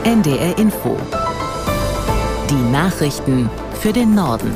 NDR Info. Die Nachrichten für den Norden.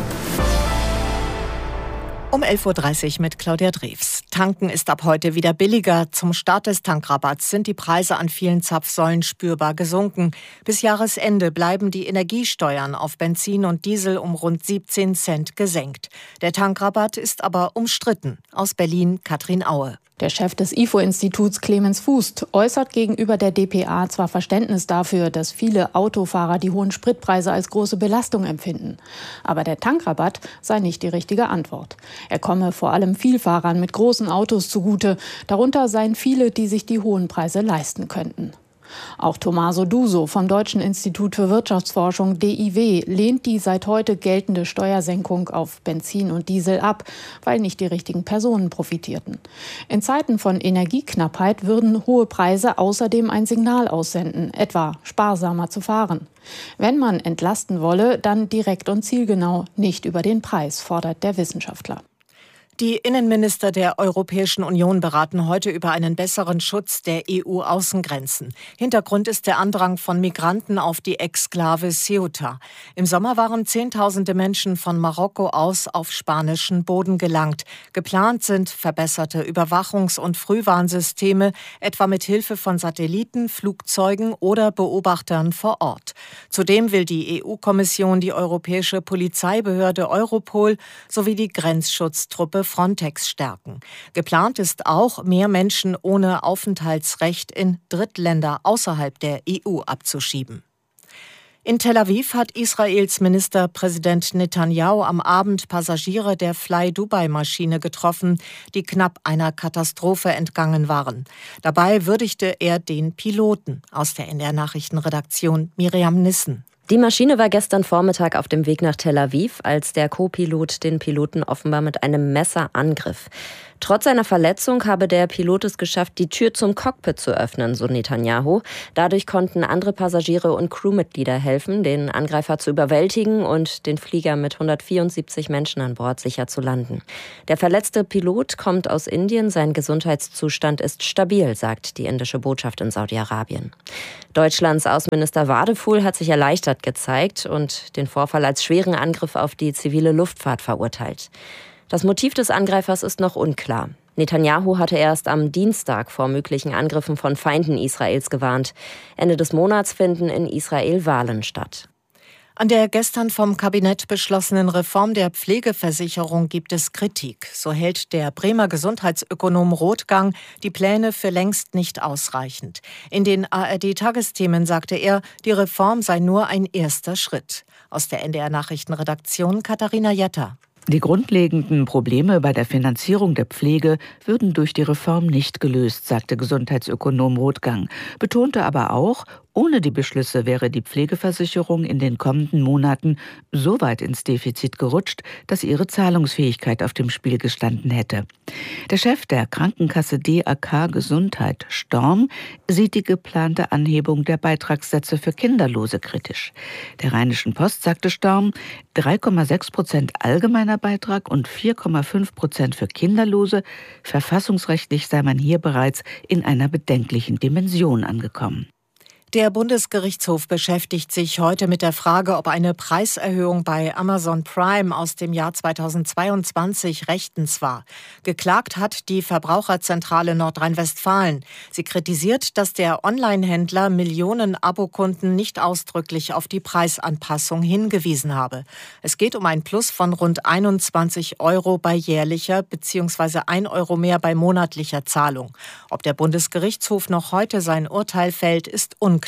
Um 11.30 Uhr mit Claudia Drews. Tanken ist ab heute wieder billiger. Zum Start des Tankrabatts sind die Preise an vielen Zapfsäulen spürbar gesunken. Bis Jahresende bleiben die Energiesteuern auf Benzin und Diesel um rund 17 Cent gesenkt. Der Tankrabatt ist aber umstritten. Aus Berlin Katrin Aue. Der Chef des IFO-Instituts Clemens Fuß äußert gegenüber der dpa zwar Verständnis dafür, dass viele Autofahrer die hohen Spritpreise als große Belastung empfinden. Aber der Tankrabatt sei nicht die richtige Antwort. Er komme vor allem Vielfahrern mit großen Autos zugute. Darunter seien viele, die sich die hohen Preise leisten könnten. Auch Tommaso Duso vom Deutschen Institut für Wirtschaftsforschung DIW lehnt die seit heute geltende Steuersenkung auf Benzin und Diesel ab, weil nicht die richtigen Personen profitierten. In Zeiten von Energieknappheit würden hohe Preise außerdem ein Signal aussenden, etwa sparsamer zu fahren. Wenn man entlasten wolle, dann direkt und zielgenau, nicht über den Preis, fordert der Wissenschaftler. Die Innenminister der Europäischen Union beraten heute über einen besseren Schutz der EU-Außengrenzen. Hintergrund ist der Andrang von Migranten auf die Exklave Ceuta. Im Sommer waren Zehntausende Menschen von Marokko aus auf spanischen Boden gelangt. Geplant sind verbesserte Überwachungs- und Frühwarnsysteme, etwa mit Hilfe von Satelliten, Flugzeugen oder Beobachtern vor Ort. Zudem will die EU-Kommission die europäische Polizeibehörde Europol sowie die Grenzschutztruppe Frontex stärken. Geplant ist auch, mehr Menschen ohne Aufenthaltsrecht in Drittländer außerhalb der EU abzuschieben. In Tel Aviv hat Israels Ministerpräsident Netanyahu am Abend Passagiere der Fly-Dubai-Maschine getroffen, die knapp einer Katastrophe entgangen waren. Dabei würdigte er den Piloten. Aus der NDR-Nachrichtenredaktion Miriam Nissen. Die Maschine war gestern Vormittag auf dem Weg nach Tel Aviv, als der Co-Pilot den Piloten offenbar mit einem Messer angriff. Trotz seiner Verletzung habe der Pilot es geschafft, die Tür zum Cockpit zu öffnen, so Netanyahu. Dadurch konnten andere Passagiere und Crewmitglieder helfen, den Angreifer zu überwältigen und den Flieger mit 174 Menschen an Bord sicher zu landen. Der verletzte Pilot kommt aus Indien, sein Gesundheitszustand ist stabil, sagt die indische Botschaft in Saudi-Arabien. Deutschlands Außenminister Wadefuhl hat sich erleichtert gezeigt und den Vorfall als schweren Angriff auf die zivile Luftfahrt verurteilt. Das Motiv des Angreifers ist noch unklar. Netanyahu hatte erst am Dienstag vor möglichen Angriffen von Feinden Israels gewarnt. Ende des Monats finden in Israel Wahlen statt. An der gestern vom Kabinett beschlossenen Reform der Pflegeversicherung gibt es Kritik. So hält der Bremer Gesundheitsökonom Rothgang die Pläne für längst nicht ausreichend. In den ARD-Tagesthemen sagte er, die Reform sei nur ein erster Schritt. Aus der NDR-Nachrichtenredaktion Katharina Jetter. Die grundlegenden Probleme bei der Finanzierung der Pflege würden durch die Reform nicht gelöst, sagte Gesundheitsökonom Rothgang, betonte aber auch, ohne die Beschlüsse wäre die Pflegeversicherung in den kommenden Monaten so weit ins Defizit gerutscht, dass ihre Zahlungsfähigkeit auf dem Spiel gestanden hätte. Der Chef der Krankenkasse DAK Gesundheit, Storm, sieht die geplante Anhebung der Beitragssätze für Kinderlose kritisch. Der Rheinischen Post sagte Storm, 3,6% allgemeiner Beitrag und 4,5% für Kinderlose. Verfassungsrechtlich sei man hier bereits in einer bedenklichen Dimension angekommen. Der Bundesgerichtshof beschäftigt sich heute mit der Frage, ob eine Preiserhöhung bei Amazon Prime aus dem Jahr 2022 rechtens war. Geklagt hat die Verbraucherzentrale Nordrhein-Westfalen. Sie kritisiert, dass der Online-Händler Millionen Abokunden nicht ausdrücklich auf die Preisanpassung hingewiesen habe. Es geht um ein Plus von rund 21 € bei jährlicher bzw. 1 € mehr bei monatlicher Zahlung. Ob der Bundesgerichtshof noch heute sein Urteil fällt, ist unklar.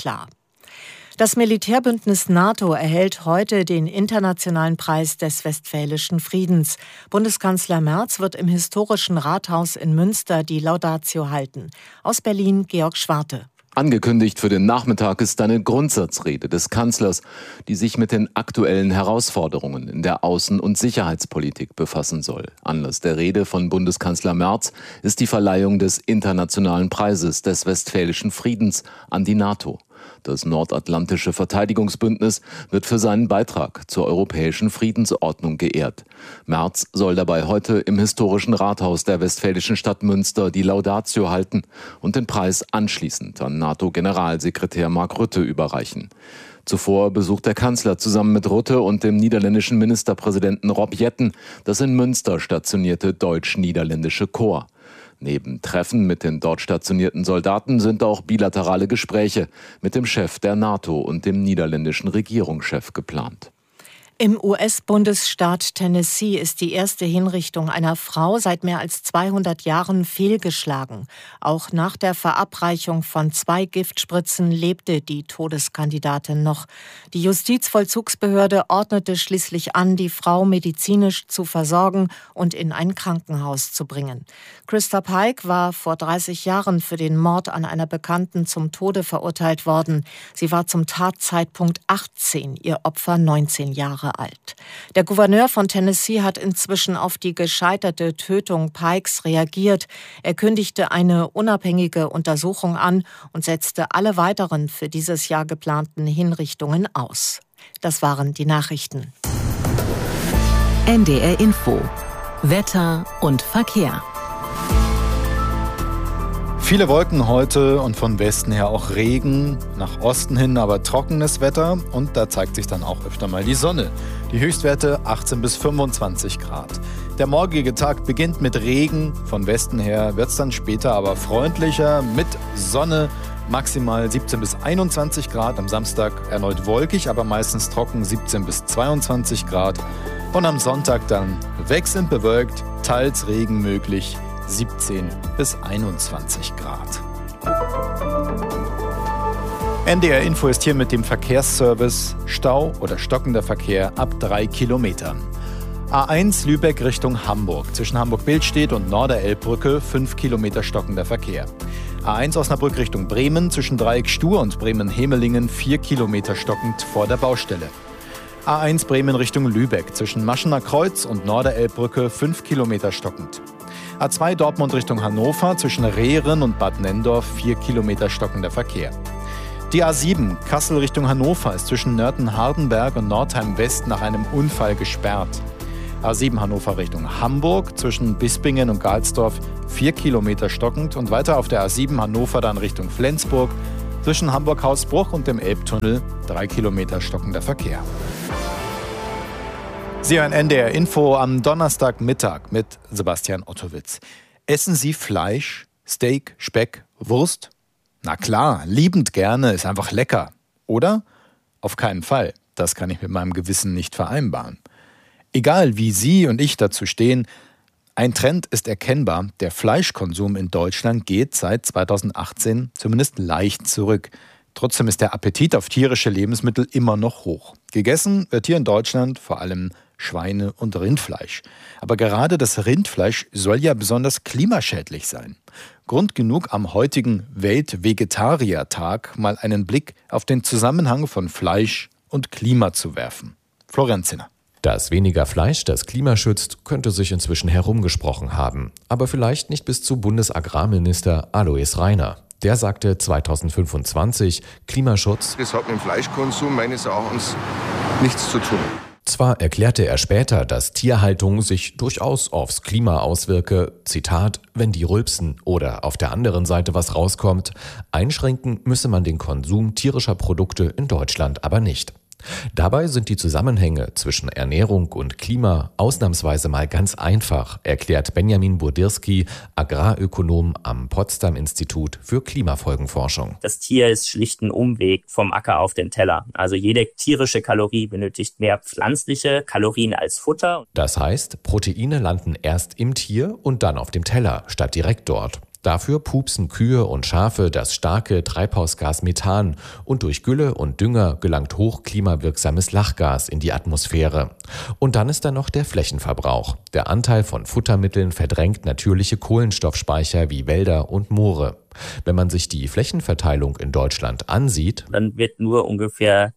Das Militärbündnis NATO erhält heute den Internationalen Preis des Westfälischen Friedens. Bundeskanzler Merz wird im historischen Rathaus in Münster die Laudatio halten. Aus Berlin Georg Schwarte. Angekündigt für den Nachmittag ist eine Grundsatzrede des Kanzlers, die sich mit den aktuellen Herausforderungen in der Außen- und Sicherheitspolitik befassen soll. Anlass der Rede von Bundeskanzler Merz ist die Verleihung des Internationalen Preises des Westfälischen Friedens an die NATO. Das nordatlantische Verteidigungsbündnis wird für seinen Beitrag zur europäischen Friedensordnung geehrt. Merz soll dabei heute im historischen Rathaus der westfälischen Stadt Münster die Laudatio halten und den Preis anschließend an NATO-Generalsekretär Mark Rutte überreichen. Zuvor besucht der Kanzler zusammen mit Rutte und dem niederländischen Ministerpräsidenten Rob Jetten das in Münster stationierte deutsch-niederländische Korps. Neben Treffen mit den dort stationierten Soldaten sind auch bilaterale Gespräche mit dem Chef der NATO und dem niederländischen Regierungschef geplant. Im US-Bundesstaat Tennessee ist die erste Hinrichtung einer Frau seit mehr als 200 Jahren fehlgeschlagen. Auch nach der Verabreichung von 2 Giftspritzen lebte die Todeskandidatin noch. Die Justizvollzugsbehörde ordnete schließlich an, die Frau medizinisch zu versorgen und in ein Krankenhaus zu bringen. Krista Pike war vor 30 Jahren für den Mord an einer Bekannten zum Tode verurteilt worden. Sie war zum Tatzeitpunkt 18, ihr Opfer 19 Jahre alt. Der Gouverneur von Tennessee hat inzwischen auf die gescheiterte Tötung Pikes reagiert. Er kündigte eine unabhängige Untersuchung an und setzte alle weiteren für dieses Jahr geplanten Hinrichtungen aus. Das waren die Nachrichten. NDR Info. Wetter und Verkehr. Viele Wolken heute und von Westen her auch Regen, nach Osten hin aber trockenes Wetter und da zeigt sich dann auch öfter mal die Sonne. Die Höchstwerte 18 bis 25 Grad. Der morgige Tag beginnt mit Regen, von Westen her wird es dann später aber freundlicher mit Sonne, maximal 17 bis 21 Grad. Am Samstag erneut wolkig, aber meistens trocken 17 bis 22 Grad. Und am Sonntag dann wechselnd bewölkt, teils Regen möglich. 17 bis 21 Grad. NDR Info ist hier mit dem Verkehrsservice. Stau oder stockender Verkehr ab 3 Kilometern. A1 Lübeck Richtung Hamburg. Zwischen Hamburg-Billstedt und Norderelbbrücke 5 Kilometer stockender Verkehr. A1 Osnabrück Richtung Bremen. Zwischen Dreieck Stur und Bremen-Hemelingen 4 Kilometer stockend vor der Baustelle. A1 Bremen Richtung Lübeck. Zwischen Maschener Kreuz und Norderelbbrücke 5 Kilometer stockend. A2 Dortmund Richtung Hannover, zwischen Rehren und Bad Nenndorf 4 Kilometer stockender Verkehr. Die A7 Kassel Richtung Hannover ist zwischen Nörten-Hardenberg und Nordheim West nach einem Unfall gesperrt. A7 Hannover Richtung Hamburg, zwischen Bispingen und Galsdorf 4 Kilometer stockend und weiter auf der A7 Hannover dann Richtung Flensburg, zwischen Hamburg-Hausbruch und dem Elbtunnel 3 Kilometer stockender Verkehr. Sie hören NDR Info am Donnerstagmittag mit Sebastian Ottowitz. Essen Sie Fleisch, Steak, Speck, Wurst? Na klar, liebend gerne, ist einfach lecker. Oder? Auf keinen Fall. Das kann ich mit meinem Gewissen nicht vereinbaren. Egal wie Sie und ich dazu stehen, ein Trend ist erkennbar. Der Fleischkonsum in Deutschland geht seit 2018 zumindest leicht zurück. Trotzdem ist der Appetit auf tierische Lebensmittel immer noch hoch. Gegessen wird hier in Deutschland vor allem Schweine- und Rindfleisch. Aber gerade das Rindfleisch soll ja besonders klimaschädlich sein. Grund genug, am heutigen Weltvegetariertag mal einen Blick auf den Zusammenhang von Fleisch und Klima zu werfen. Florian Zinner. Dass weniger Fleisch das Klima schützt, könnte sich inzwischen herumgesprochen haben. Aber vielleicht nicht bis zu Bundesagrarminister Alois Rainer. Der sagte 2025, Klimaschutz. Das hat mit dem Fleischkonsum meines Erachtens nichts zu tun. Zwar erklärte er später, dass Tierhaltung sich durchaus aufs Klima auswirke, Zitat, wenn die rülpsen oder auf der anderen Seite was rauskommt, einschränken müsse man den Konsum tierischer Produkte in Deutschland aber nicht. Dabei sind die Zusammenhänge zwischen Ernährung und Klima ausnahmsweise mal ganz einfach, erklärt Benjamin Burdirski, Agrarökonom am Potsdam-Institut für Klimafolgenforschung. Das Tier ist schlicht ein Umweg vom Acker auf den Teller. Also jede tierische Kalorie benötigt mehr pflanzliche Kalorien als Futter. Das heißt, Proteine landen erst im Tier und dann auf dem Teller, statt direkt dort. Dafür pupsen Kühe und Schafe das starke Treibhausgas Methan und durch Gülle und Dünger gelangt hochklimawirksames Lachgas in die Atmosphäre. Und dann ist da noch der Flächenverbrauch. Der Anteil von Futtermitteln verdrängt natürliche Kohlenstoffspeicher wie Wälder und Moore. Wenn man sich die Flächenverteilung in Deutschland ansieht, dann wird nur ungefähr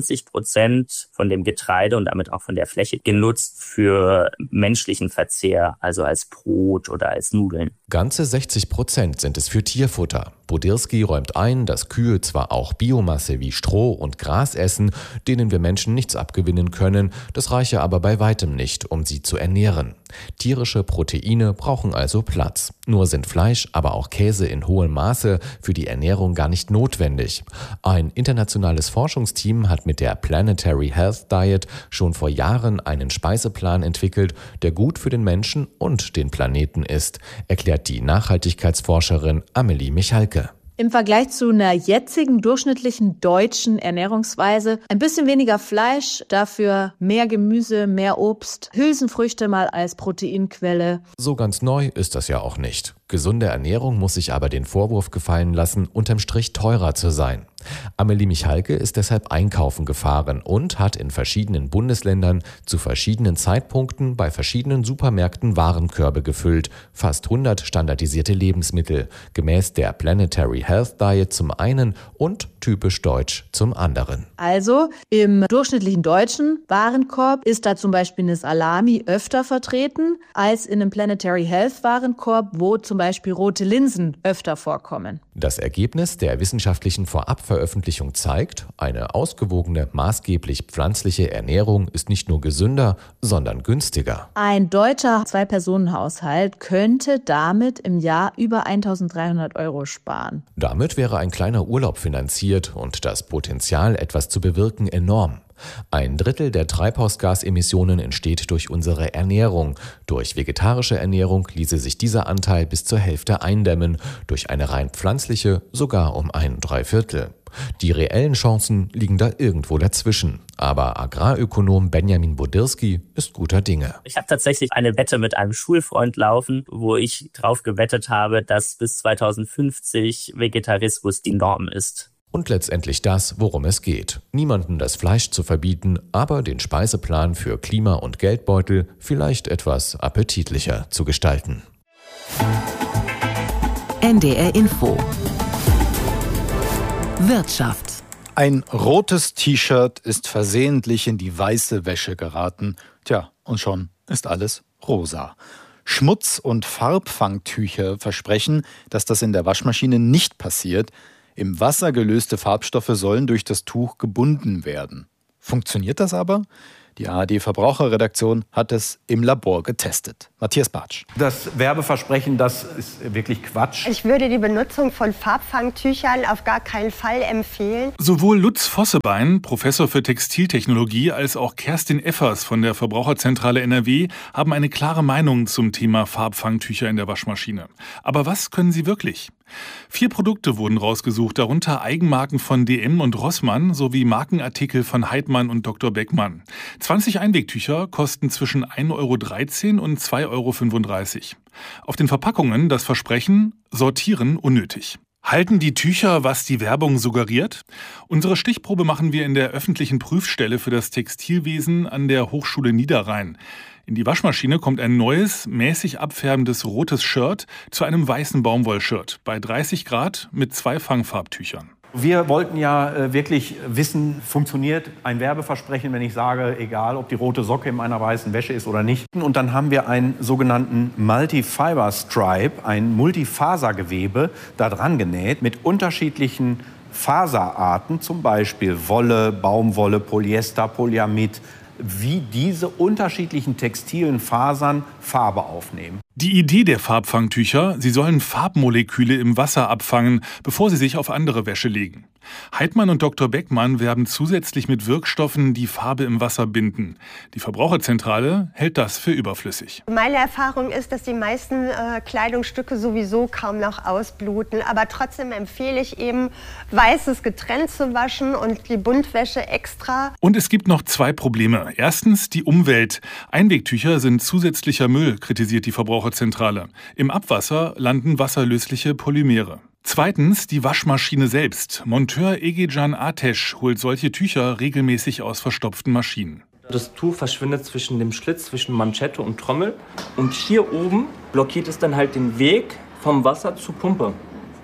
20% von dem Getreide und damit auch von der Fläche genutzt für menschlichen Verzehr, also als Brot oder als Nudeln. Ganze 60% sind es für Tierfutter. Bodirski räumt ein, dass Kühe zwar auch Biomasse wie Stroh und Gras essen, denen wir Menschen nichts abgewinnen können, das reiche aber bei weitem nicht, um sie zu ernähren. Tierische Proteine brauchen also Platz. Nur sind Fleisch, aber auch Käse in hohem Maße für die Ernährung gar nicht notwendig. Ein internationales Forschungsteam hat mit der Planetary Health Diet schon vor Jahren einen Speiseplan entwickelt, der gut für den Menschen und den Planeten ist, erklärt die Nachhaltigkeitsforscherin Amelie Michalke. Im Vergleich zu einer jetzigen durchschnittlichen deutschen Ernährungsweise ein bisschen weniger Fleisch, dafür mehr Gemüse, mehr Obst, Hülsenfrüchte mal als Proteinquelle. So ganz neu ist das ja auch nicht. Gesunde Ernährung muss sich aber den Vorwurf gefallen lassen, unterm Strich teurer zu sein. Amelie Michalke ist deshalb einkaufen gefahren und hat in verschiedenen Bundesländern zu verschiedenen Zeitpunkten bei verschiedenen Supermärkten Warenkörbe gefüllt, fast 100 standardisierte Lebensmittel, gemäß der Planetary Health Diet zum einen und typisch deutsch zum anderen. Also im durchschnittlichen deutschen Warenkorb ist da zum Beispiel eine Salami öfter vertreten als in einem Planetary Health Warenkorb, wo zum Beispiel rote Linsen öfter vorkommen. Das Ergebnis der wissenschaftlichen Vorabveröffentlichung zeigt, eine ausgewogene, maßgeblich pflanzliche Ernährung ist nicht nur gesünder, sondern günstiger. Ein deutscher Zwei-Personen-Haushalt könnte damit im Jahr über 1.300 € sparen. Damit wäre ein kleiner Urlaub finanziert und das Potenzial, etwas zu bewirken, enorm. 1/3 der Treibhausgasemissionen entsteht durch unsere Ernährung. Durch vegetarische Ernährung ließe sich dieser Anteil bis zur Hälfte eindämmen, durch eine rein pflanzliche sogar um 1/3. Die reellen Chancen liegen da irgendwo dazwischen. Aber Agrarökonom Benjamin Bodirski ist guter Dinge. Ich habe tatsächlich eine Wette mit einem Schulfreund laufen, wo ich drauf gewettet habe, dass bis 2050 Vegetarismus die Norm ist. Und letztendlich das, worum es geht. Niemandem das Fleisch zu verbieten, aber den Speiseplan für Klima und Geldbeutel vielleicht etwas appetitlicher zu gestalten. NDR Info. Wirtschaft. Ein rotes T-Shirt ist versehentlich in die weiße Wäsche geraten. Tja, und schon ist alles rosa. Schmutz- und Farbfangtücher versprechen, dass das in der Waschmaschine nicht passiert. Im Wasser gelöste Farbstoffe sollen durch das Tuch gebunden werden. Funktioniert das aber? Die ARD-Verbraucherredaktion hat es im Labor getestet. Matthias Bartsch. Das Werbeversprechen, das ist wirklich Quatsch. Ich würde die Benutzung von Farbfangtüchern auf gar keinen Fall empfehlen. Sowohl Lutz Vossebein, Professor für Textiltechnologie, als auch Kerstin Effers von der Verbraucherzentrale NRW haben eine klare Meinung zum Thema Farbfangtücher in der Waschmaschine. Aber was können sie wirklich? 4 Produkte wurden rausgesucht, darunter Eigenmarken von DM und Rossmann sowie Markenartikel von Heidmann und Dr. Beckmann. 20 Einwegtücher kosten zwischen 1,13 € und 2,35 €. Auf den Verpackungen das Versprechen: Sortieren unnötig. Halten die Tücher, was die Werbung suggeriert? Unsere Stichprobe machen wir in der öffentlichen Prüfstelle für das Textilwesen an der Hochschule Niederrhein. In die Waschmaschine kommt ein neues, mäßig abfärbendes rotes Shirt zu einem weißen Baumwollshirt bei 30 Grad mit 2 Fangfarbtüchern. Wir wollten ja wirklich wissen, funktioniert ein Werbeversprechen, wenn ich sage, egal ob die rote Socke in einer weißen Wäsche ist oder nicht. Und dann haben wir einen sogenannten Multi-Fiber Stripe, ein Multifasergewebe, da dran genäht mit unterschiedlichen Faserarten, zum Beispiel Wolle, Baumwolle, Polyester, Polyamid, wie diese unterschiedlichen textilen Fasern Farbe aufnehmen. Die Idee der Farbfangtücher: sie sollen Farbmoleküle im Wasser abfangen, bevor sie sich auf andere Wäsche legen. Heidmann und Dr. Beckmann werben zusätzlich mit Wirkstoffen, die Farbe im Wasser binden. Die Verbraucherzentrale hält das für überflüssig. Meine Erfahrung ist, dass die meisten Kleidungsstücke sowieso kaum noch ausbluten. Aber trotzdem empfehle ich eben, Weißes getrennt zu waschen und die Buntwäsche extra. Und es gibt noch 2 Probleme. Erstens die Umwelt. Einwegtücher sind zusätzlicher Müll, kritisiert die Verbraucherzentrale. Im Abwasser landen wasserlösliche Polymere. Zweitens die Waschmaschine selbst. Monteur Egecan Ateş holt solche Tücher regelmäßig aus verstopften Maschinen. Das Tuch verschwindet zwischen dem Schlitz, zwischen Manschette und Trommel. Und hier oben blockiert es dann halt den Weg vom Wasser zur Pumpe.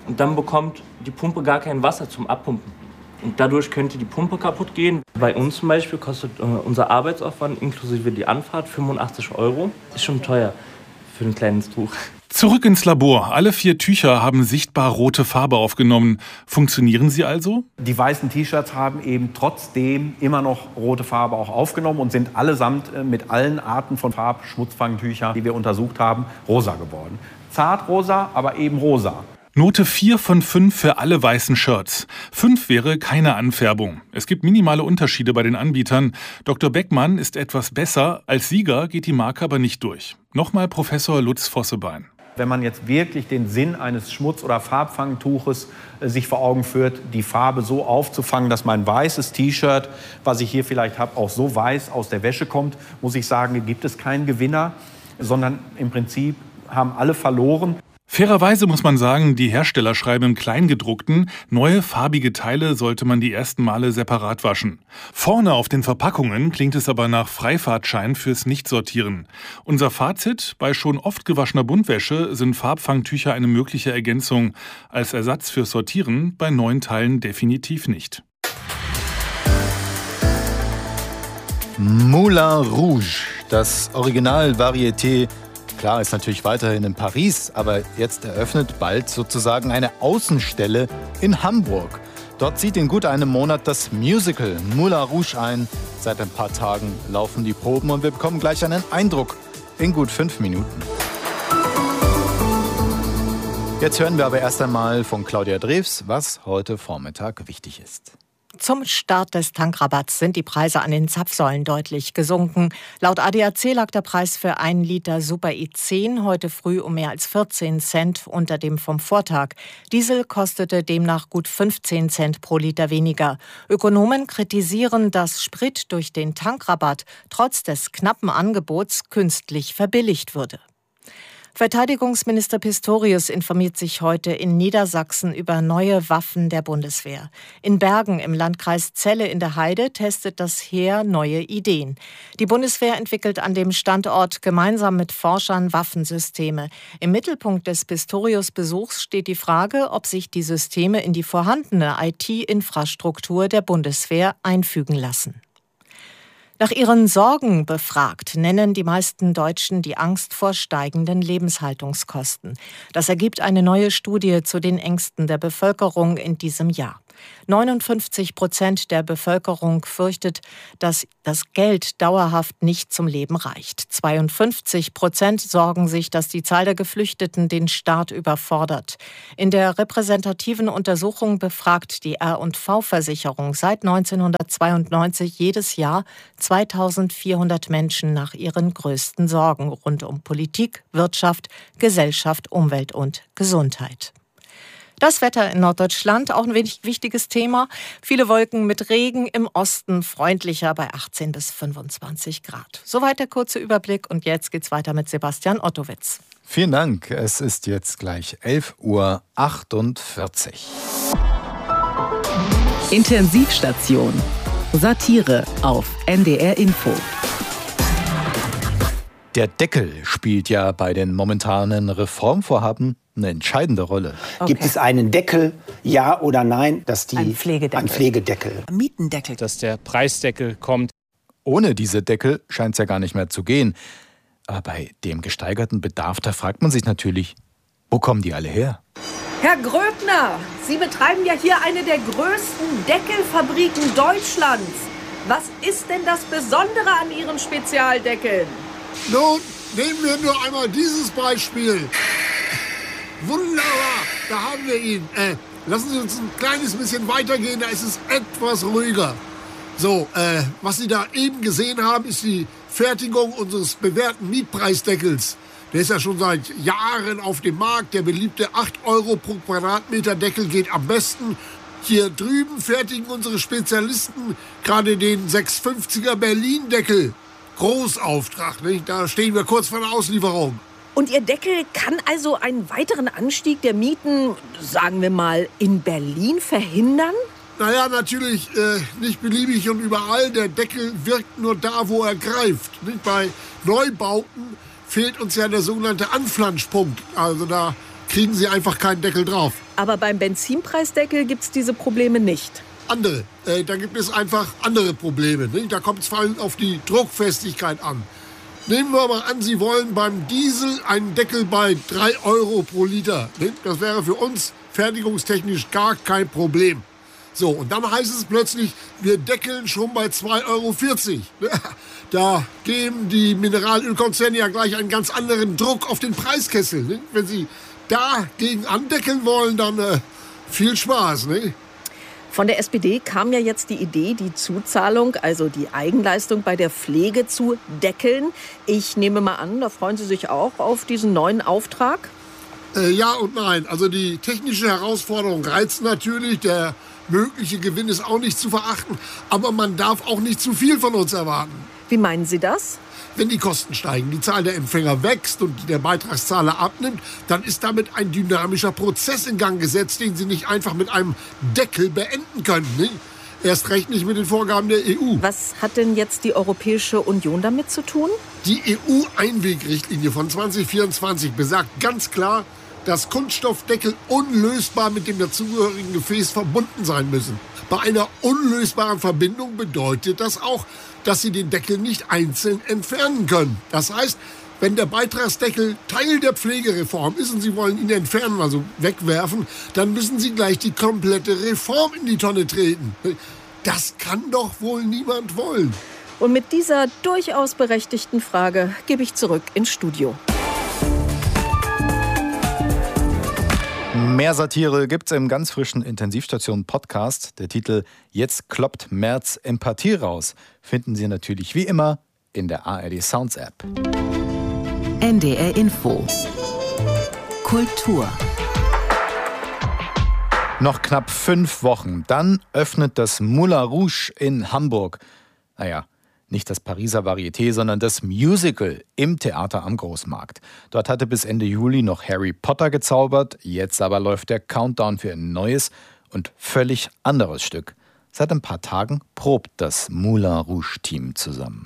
und dann bekommt die Pumpe gar kein Wasser zum Abpumpen. Und dadurch könnte die Pumpe kaputt gehen. Bei uns zum Beispiel kostet unser Arbeitsaufwand inklusive die Anfahrt 85 €. Ist schon teuer für ein kleines Tuch. Zurück ins Labor. Alle 4 Tücher haben sichtbar rote Farbe aufgenommen. Funktionieren sie also? Die weißen T-Shirts haben eben trotzdem immer noch rote Farbe auch aufgenommen und sind allesamt mit allen Arten von Farbschmutzfangtüchern, die wir untersucht haben, rosa geworden. Zart rosa, aber eben rosa. Note 4 von 5 für alle weißen Shirts. 5 wäre keine Anfärbung. Es gibt minimale Unterschiede bei den Anbietern. Dr. Beckmann ist etwas besser. Als Sieger geht die Marke aber nicht durch. Nochmal Professor Lutz Vossebein. Wenn man jetzt wirklich den Sinn eines Schmutz- oder Farbfangtuches sich vor Augen führt, die Farbe so aufzufangen, dass mein weißes T-Shirt, was ich hier vielleicht habe, auch so weiß aus der Wäsche kommt, muss ich sagen, gibt es keinen Gewinner, sondern im Prinzip haben alle verloren. Fairerweise muss man sagen, die Hersteller schreiben im Kleingedruckten, neue farbige Teile sollte man die ersten Male separat waschen. Vorne auf den Verpackungen klingt es aber nach Freifahrtschein fürs Nichtsortieren. Unser Fazit: Bei schon oft gewaschener Buntwäsche sind Farbfangtücher eine mögliche Ergänzung. Als Ersatz fürs Sortieren bei neuen Teilen definitiv nicht. Moulin Rouge, das Original-Varieté. Klar, ist natürlich weiterhin in Paris, aber jetzt eröffnet bald sozusagen eine Außenstelle in Hamburg. Dort zieht in gut einem Monat das Musical Moulin Rouge ein. Seit ein paar Tagen laufen die Proben und wir bekommen gleich einen Eindruck in gut 5 Minuten. Jetzt hören wir aber erst einmal von Claudia Drews, was heute Vormittag wichtig ist. Zum Start des Tankrabatts sind die Preise an den Zapfsäulen deutlich gesunken. Laut ADAC lag der Preis für 1 Liter Super E10 heute früh um mehr als 14 Cent unter dem vom Vortag. Diesel kostete demnach gut 15 Cent pro Liter weniger. Ökonomen kritisieren, dass Sprit durch den Tankrabatt trotz des knappen Angebots künstlich verbilligt würde. Verteidigungsminister Pistorius informiert sich heute in Niedersachsen über neue Waffen der Bundeswehr. In Bergen im Landkreis Celle in der Heide testet das Heer neue Ideen. Die Bundeswehr entwickelt an dem Standort gemeinsam mit Forschern Waffensysteme. Im Mittelpunkt des Pistorius-Besuchs steht die Frage, ob sich die Systeme in die vorhandene IT-Infrastruktur der Bundeswehr einfügen lassen. Nach ihren Sorgen befragt, nennen die meisten Deutschen die Angst vor steigenden Lebenshaltungskosten. Das ergibt eine neue Studie zu den Ängsten der Bevölkerung in diesem Jahr. 59% der Bevölkerung fürchtet, dass das Geld dauerhaft nicht zum Leben reicht. 52% sorgen sich, dass die Zahl der Geflüchteten den Staat überfordert. In der repräsentativen Untersuchung befragt die R&V-Versicherung seit 1992 jedes Jahr 2400 Menschen nach ihren größten Sorgen rund um Politik, Wirtschaft, Gesellschaft, Umwelt und Gesundheit. Das Wetter in Norddeutschland, auch ein wichtiges Thema. Viele Wolken mit Regen, im Osten freundlicher bei 18 bis 25 Grad. Soweit der kurze Überblick und jetzt geht's weiter mit Sebastian Ottowitz. Vielen Dank. Es ist jetzt gleich 11:48 Uhr. Intensivstation. Satire auf NDR Info. Der Deckel spielt ja bei den momentanen Reformvorhaben eine entscheidende Rolle. Okay. Gibt es einen Deckel, ja oder nein? Ein Pflegedeckel. Ein Pflegedeckel. Mietendeckel. Dass der Preisdeckel kommt. Ohne diese Deckel scheint es ja gar nicht mehr zu gehen. Aber bei dem gesteigerten Bedarf, da fragt man sich natürlich, wo kommen die alle her? Herr Gröbner, Sie betreiben ja hier eine der größten Deckelfabriken Deutschlands. Was ist denn das Besondere an Ihren Spezialdeckeln? Nun, nehmen wir nur einmal dieses Beispiel. Wunderbar, da haben wir ihn. Lassen Sie uns ein kleines bisschen weitergehen, da ist es etwas ruhiger. So, was Sie da eben gesehen haben, ist die Fertigung unseres bewährten Mietpreisdeckels. Der ist ja schon seit Jahren auf dem Markt. Der beliebte 8 € pro Quadratmeter Deckel geht am besten. Hier drüben fertigen unsere Spezialisten gerade den 650er Berlin-Deckel. Großauftrag, nicht? Da stehen wir kurz vor der Auslieferung. Und Ihr Deckel kann also einen weiteren Anstieg der Mieten, sagen wir mal, in Berlin verhindern? Naja, natürlich nicht beliebig und überall. Der Deckel wirkt nur da, wo er greift. Nicht? Bei Neubauten fehlt uns ja der sogenannte Anflanschpunkt. Also da kriegen Sie einfach keinen Deckel drauf. Aber beim Benzinpreisdeckel gibt es diese Probleme nicht. Andere. Da gibt es einfach andere Probleme. Nicht? Da kommt es vor allem auf die Druckfestigkeit an. Nehmen wir mal an, Sie wollen beim Diesel einen Deckel bei 3 Euro pro Liter. Nicht? Das wäre für uns fertigungstechnisch gar kein Problem. So, und dann heißt es plötzlich, wir deckeln schon bei 2,40 Euro. Da geben die Mineralölkonzerne ja gleich einen ganz anderen Druck auf den Preiskessel. Nicht? Wenn Sie dagegen andeckeln wollen, dann viel Spaß. Nicht? Von der SPD kam ja jetzt die Idee, die Zuzahlung, also die Eigenleistung bei der Pflege zu deckeln. Ich nehme mal an, da freuen Sie sich auch auf diesen neuen Auftrag? Ja und nein. Also die technische Herausforderung reizt natürlich. Der mögliche Gewinn ist auch nicht zu verachten. Aber man darf auch nicht zu viel von uns erwarten. Wie meinen Sie das? Wenn die Kosten steigen, die Zahl der Empfänger wächst und der Beitragszahler abnimmt, dann ist damit ein dynamischer Prozess in Gang gesetzt, den Sie nicht einfach mit einem Deckel beenden können. Nicht? Erst recht nicht mit den Vorgaben der EU. Was hat denn jetzt die Europäische Union damit zu tun? Die EU-Einwegrichtlinie von 2024 besagt ganz klar, dass Kunststoffdeckel unlösbar mit dem dazugehörigen Gefäß verbunden sein müssen. Bei einer unlösbaren Verbindung bedeutet das auch, dass Sie den Deckel nicht einzeln entfernen können. Das heißt, wenn der Beitragsdeckel Teil der Pflegereform ist und Sie wollen ihn entfernen, also wegwerfen, dann müssen Sie gleich die komplette Reform in die Tonne treten. Das kann doch wohl niemand wollen. Und mit dieser durchaus berechtigten Frage gebe ich zurück ins Studio. Mehr Satire gibt's im ganz frischen Intensivstation-Podcast. Der Titel »Jetzt kloppt Merz Empathie raus« finden Sie natürlich wie immer in der ARD Sounds App. NDR Info. Kultur. Noch knapp 5 Wochen, dann öffnet das Moulin Rouge in Hamburg. Naja, nicht das Pariser Varieté, sondern das Musical im Theater am Großmarkt. Dort hatte bis Ende Juli noch Harry Potter gezaubert. Jetzt aber läuft der Countdown für ein neues und völlig anderes Stück. Seit ein paar Tagen probt das Moulin Rouge-Team zusammen.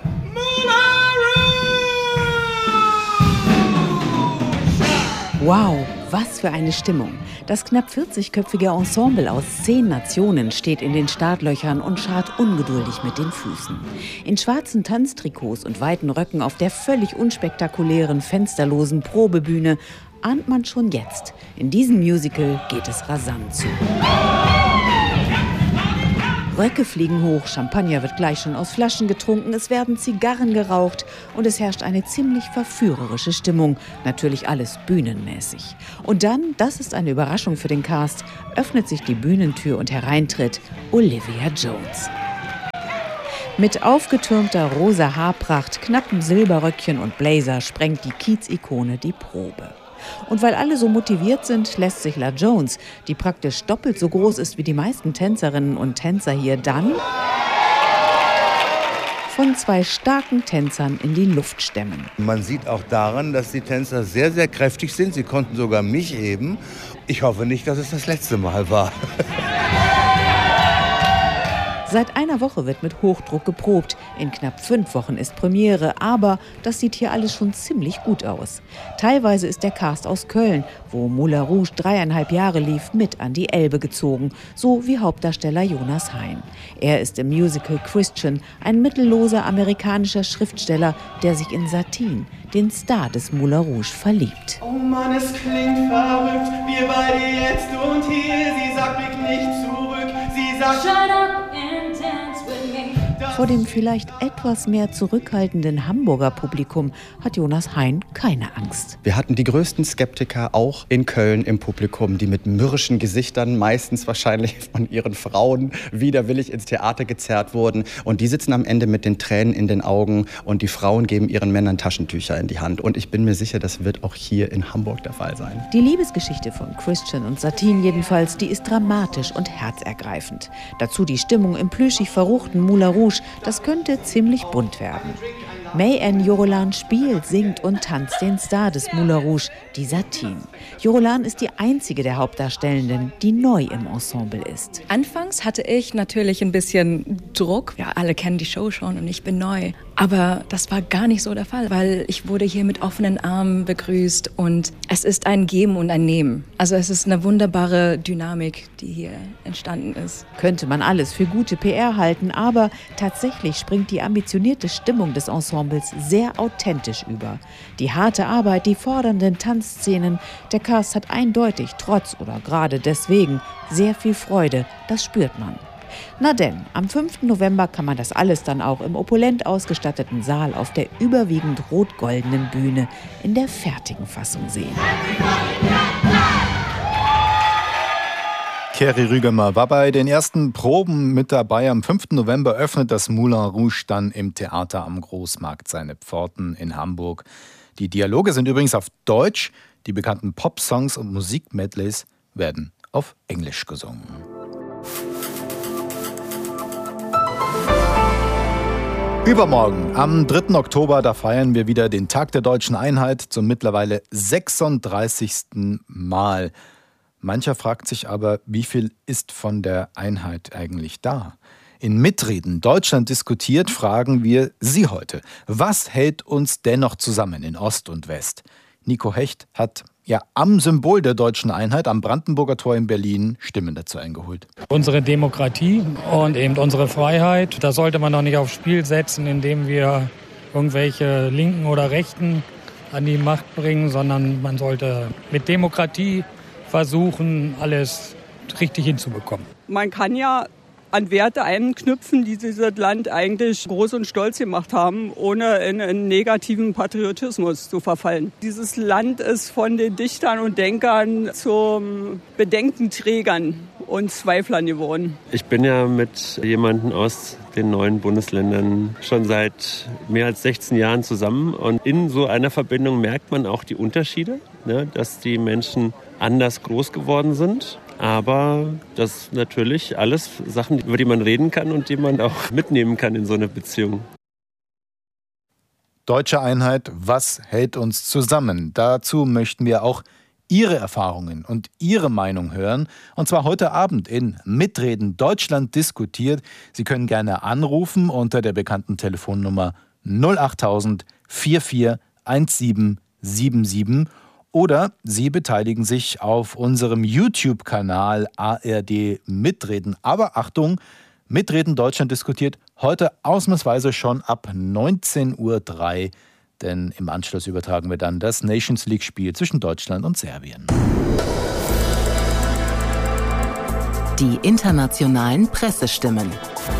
Wow, was für eine Stimmung. Das knapp 40-köpfige Ensemble aus 10 Nationen steht in den Startlöchern und scharrt ungeduldig mit den Füßen. In schwarzen Tanztrikots und weiten Röcken auf der völlig unspektakulären, fensterlosen Probebühne ahnt man schon jetzt, in diesem Musical geht es rasant zu. Röcke fliegen hoch, Champagner wird gleich schon aus Flaschen getrunken, es werden Zigarren geraucht und es herrscht eine ziemlich verführerische Stimmung, natürlich alles bühnenmäßig. Und dann, das ist eine Überraschung für den Cast, öffnet sich die Bühnentür und hereintritt Olivia Jones. Mit aufgetürmter rosa Haarpracht, knappem Silberröckchen und Blazer sprengt die Kiez-Ikone die Probe. Und weil alle so motiviert sind, lässt sich La Jones, die praktisch doppelt so groß ist wie die meisten Tänzerinnen und Tänzer hier, dann von 2 starken Tänzern in die Luft stemmen. Man sieht auch daran, dass die Tänzer sehr, sehr kräftig sind. Sie konnten sogar mich heben. Ich hoffe nicht, dass es das letzte Mal war. Seit einer Woche wird mit Hochdruck geprobt. In knapp 5 Wochen ist Premiere, aber das sieht hier alles schon ziemlich gut aus. Teilweise ist der Cast aus Köln, wo Moulin Rouge 3,5 Jahre lief, mit an die Elbe gezogen, so wie Hauptdarsteller Jonas Hein. Er ist im Musical Christian ein mittelloser amerikanischer Schriftsteller, der sich in Satine, den Star des Moulin Rouge, verliebt. Oh Mann, es klingt verrückt, wir beide jetzt und hier. Sie sagt, blick nicht zurück, sie sagt, shut up and dance with me. Vor dem vielleicht etwas mehr zurückhaltenden Hamburger Publikum hat Jonas Hein keine Angst. Wir hatten die größten Skeptiker auch in Köln im Publikum, die mit mürrischen Gesichtern, meistens wahrscheinlich von ihren Frauen, widerwillig ins Theater gezerrt wurden. Und die sitzen am Ende mit den Tränen in den Augen und die Frauen geben ihren Männern Taschentücher in die Hand. Und ich bin mir sicher, das wird auch hier in Hamburg der Fall sein. Die Liebesgeschichte von Christian und Satine jedenfalls, die ist dramatisch und herzergreifend. Dazu die Stimmung im plüschig verruchten Moulin Rouge, das könnte ziemlich bunt werden. May-Anne Jorolan spielt, singt und tanzt den Star des Moulin Rouge, die Satine. Jorolan ist die einzige der Hauptdarstellenden, die neu im Ensemble ist. Anfangs hatte ich natürlich ein bisschen Druck. Ja, alle kennen die Show schon und ich bin neu. Aber das war gar nicht so der Fall, weil ich wurde hier mit offenen Armen begrüßt und es ist ein Geben und ein Nehmen. Also es ist eine wunderbare Dynamik, die hier entstanden ist. Könnte man alles für gute PR halten, aber tatsächlich springt die ambitionierte Stimmung des Ensembles sehr authentisch über. Die harte Arbeit, die fordernden Tanzszenen, der Cast hat eindeutig, trotz oder gerade deswegen, sehr viel Freude, das spürt man. Na denn, am 5. November kann man das alles dann auch im opulent ausgestatteten Saal auf der überwiegend rot-goldenen Bühne in der fertigen Fassung sehen. Keri Rügemer war bei den ersten Proben mit dabei. Am 5. November öffnet das Moulin Rouge dann im Theater am Großmarkt seine Pforten in Hamburg. Die Dialoge sind übrigens auf Deutsch. Die bekannten Pop-Songs und Musik-Medleys werden auf Englisch gesungen. Übermorgen, am 3. Oktober, da feiern wir wieder den Tag der Deutschen Einheit zum mittlerweile 36. Mal. Mancher fragt sich aber, wie viel ist von der Einheit eigentlich da? In Mitreden Deutschland diskutiert fragen wir Sie heute. Was hält uns dennoch zusammen in Ost und West? Nico Hecht hat am Symbol der Deutschen Einheit am Brandenburger Tor in Berlin Stimmen dazu eingeholt. Unsere Demokratie und eben unsere Freiheit, das sollte man doch nicht aufs Spiel setzen, indem wir irgendwelche Linken oder Rechten an die Macht bringen, sondern man sollte mit Demokratie versuchen, alles richtig hinzubekommen. Man kann ja an Werte anknüpfen, die dieses Land eigentlich groß und stolz gemacht haben, ohne in einen negativen Patriotismus zu verfallen. Dieses Land ist von den Dichtern und Denkern zu Bedenkenträgern und Zweiflern geworden. Ich bin ja mit jemandem aus den neuen Bundesländern schon seit mehr als 16 Jahren zusammen. Und in so einer Verbindung merkt man auch die Unterschiede, ne, dass die Menschen anders groß geworden sind. Aber das ist natürlich alles Sachen, über die man reden kann und die man auch mitnehmen kann in so einer Beziehung. Deutsche Einheit, was hält uns zusammen? Dazu möchten wir auch Ihre Erfahrungen und Ihre Meinung hören. Und zwar heute Abend in Mitreden Deutschland diskutiert. Sie können gerne anrufen unter der bekannten Telefonnummer 08000 441777. Oder Sie beteiligen sich auf unserem YouTube-Kanal ARD Mitreden. Aber Achtung, Mitreden Deutschland diskutiert heute ausnahmsweise schon ab 19:03 Uhr. Denn im Anschluss übertragen wir dann das Nations League-Spiel zwischen Deutschland und Serbien. Die internationalen Pressestimmen.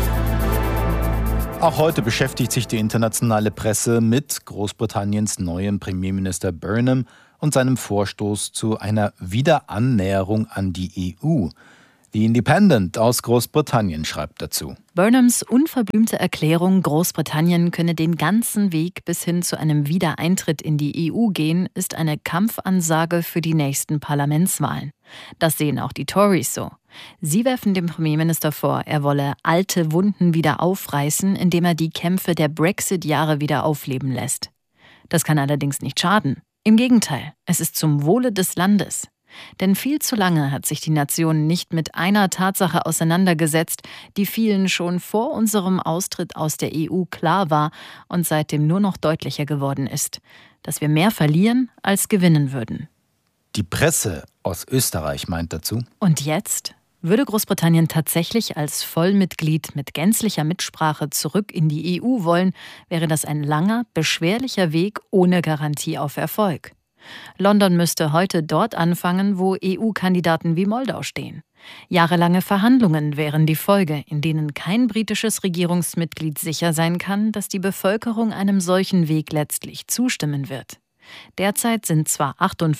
Auch heute beschäftigt sich die internationale Presse mit Großbritanniens neuem Premierminister Burnham und seinem Vorstoß zu einer Wiederannäherung an die EU. The Independent aus Großbritannien schreibt dazu. Burnhams unverblümte Erklärung, Großbritannien könne den ganzen Weg bis hin zu einem Wiedereintritt in die EU gehen, ist eine Kampfansage für die nächsten Parlamentswahlen. Das sehen auch die Tories so. Sie werfen dem Premierminister vor, er wolle alte Wunden wieder aufreißen, indem er die Kämpfe der Brexit-Jahre wieder aufleben lässt. Das kann allerdings nicht schaden. Im Gegenteil, es ist zum Wohle des Landes. Denn viel zu lange hat sich die Nation nicht mit einer Tatsache auseinandergesetzt, die vielen schon vor unserem Austritt aus der EU klar war und seitdem nur noch deutlicher geworden ist, dass wir mehr verlieren als gewinnen würden. Die Presse aus Österreich meint dazu. Und jetzt? Würde Großbritannien tatsächlich als Vollmitglied mit gänzlicher Mitsprache zurück in die EU wollen, wäre das ein langer, beschwerlicher Weg ohne Garantie auf Erfolg. London müsste heute dort anfangen, wo EU-Kandidaten wie Moldau stehen. Jahrelange Verhandlungen wären die Folge, in denen kein britisches Regierungsmitglied sicher sein kann, dass die Bevölkerung einem solchen Weg letztlich zustimmen wird. Derzeit sind zwar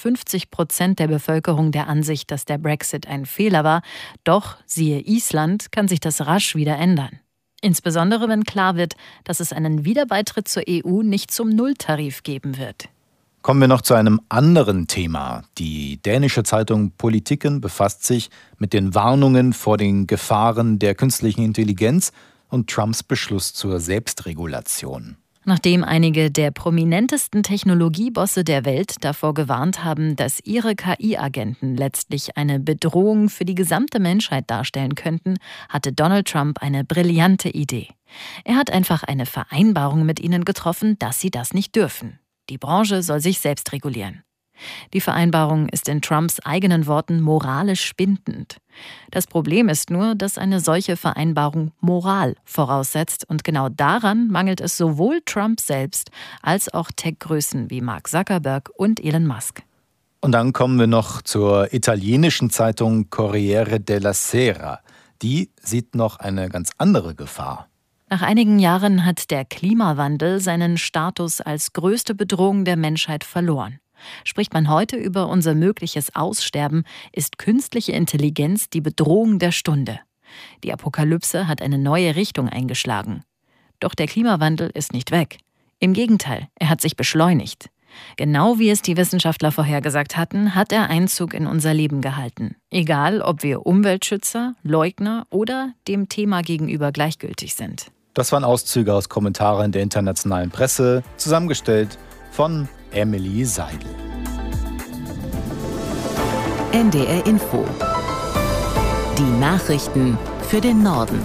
58% der Bevölkerung der Ansicht, dass der Brexit ein Fehler war, doch, siehe Island, kann sich das rasch wieder ändern. Insbesondere wenn klar wird, dass es einen Wiederbeitritt zur EU nicht zum Nulltarif geben wird. Kommen wir noch zu einem anderen Thema. Die dänische Zeitung Politiken befasst sich mit den Warnungen vor den Gefahren der künstlichen Intelligenz und Trumps Beschluss zur Selbstregulation. Nachdem einige der prominentesten Technologiebosse der Welt davor gewarnt haben, dass ihre KI-Agenten letztlich eine Bedrohung für die gesamte Menschheit darstellen könnten, hatte Donald Trump eine brillante Idee. Er hat einfach eine Vereinbarung mit ihnen getroffen, dass sie das nicht dürfen. Die Branche soll sich selbst regulieren. Die Vereinbarung ist in Trumps eigenen Worten moralisch bindend. Das Problem ist nur, dass eine solche Vereinbarung Moral voraussetzt und genau daran mangelt es sowohl Trump selbst als auch Tech-Größen wie Mark Zuckerberg und Elon Musk. Und dann kommen wir noch zur italienischen Zeitung Corriere della Sera. Die sieht noch eine ganz andere Gefahr. Nach einigen Jahren hat der Klimawandel seinen Status als größte Bedrohung der Menschheit verloren. Spricht man heute über unser mögliches Aussterben, ist künstliche Intelligenz die Bedrohung der Stunde. Die Apokalypse hat eine neue Richtung eingeschlagen. Doch der Klimawandel ist nicht weg. Im Gegenteil, er hat sich beschleunigt. Genau wie es die Wissenschaftler vorhergesagt hatten, hat er Einzug in unser Leben gehalten. Egal, ob wir Umweltschützer, Leugner oder dem Thema gegenüber gleichgültig sind. Das waren Auszüge aus Kommentaren der internationalen Presse, zusammengestellt von Emily Seidel. NDR Info. Die Nachrichten für den Norden.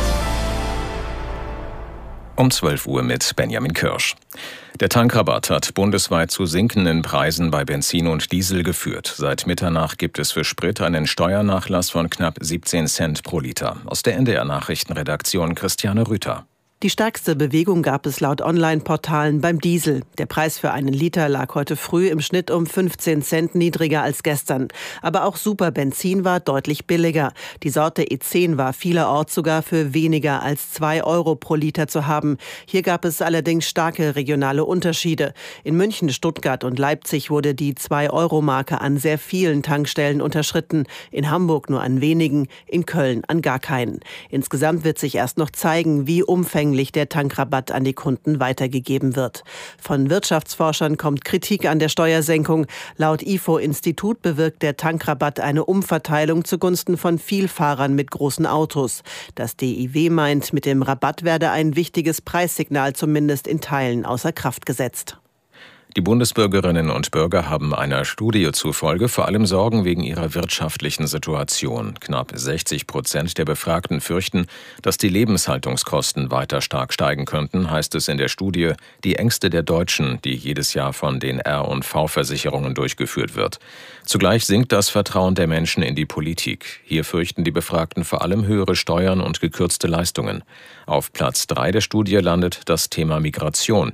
Um 12 Uhr mit Benjamin Kirsch. Der Tankrabatt hat bundesweit zu sinkenden Preisen bei Benzin und Diesel geführt. Seit Mitternacht gibt es für Sprit einen Steuernachlass von knapp 17 Cent pro Liter. Aus der NDR-Nachrichtenredaktion Christiane Rüther. Die stärkste Bewegung gab es laut Online-Portalen beim Diesel. Der Preis für einen Liter lag heute früh im Schnitt um 15 Cent niedriger als gestern. Aber auch Superbenzin war deutlich billiger. Die Sorte E10 war vielerorts sogar für weniger als 2 Euro pro Liter zu haben. Hier gab es allerdings starke regionale Unterschiede. In München, Stuttgart und Leipzig wurde die 2-Euro-Marke an sehr vielen Tankstellen unterschritten. In Hamburg nur an wenigen, in Köln an gar keinen. Insgesamt wird sich erst noch zeigen, wie umfänglich der Tankrabatt an die Kunden weitergegeben wird. Von Wirtschaftsforschern kommt Kritik an der Steuersenkung. Laut IFO-Institut bewirkt der Tankrabatt eine Umverteilung zugunsten von Vielfahrern mit großen Autos. Das DIW meint, mit dem Rabatt werde ein wichtiges Preissignal zumindest in Teilen außer Kraft gesetzt. Die Bundesbürgerinnen und Bürger haben einer Studie zufolge vor allem Sorgen wegen ihrer wirtschaftlichen Situation. Knapp 60% der Befragten fürchten, dass die Lebenshaltungskosten weiter stark steigen könnten, heißt es in der Studie, die Ängste der Deutschen, die jedes Jahr von den R&V-Versicherungen durchgeführt wird. Zugleich sinkt das Vertrauen der Menschen in die Politik. Hier fürchten die Befragten vor allem höhere Steuern und gekürzte Leistungen. Auf Platz 3 der Studie landet das Thema Migration.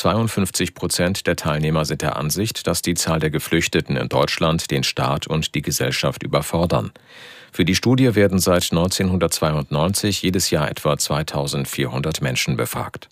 52% der Teilnehmer sind der Ansicht, dass die Zahl der Geflüchteten in Deutschland den Staat und die Gesellschaft überfordern. Für die Studie werden seit 1992 jedes Jahr etwa 2400 Menschen befragt.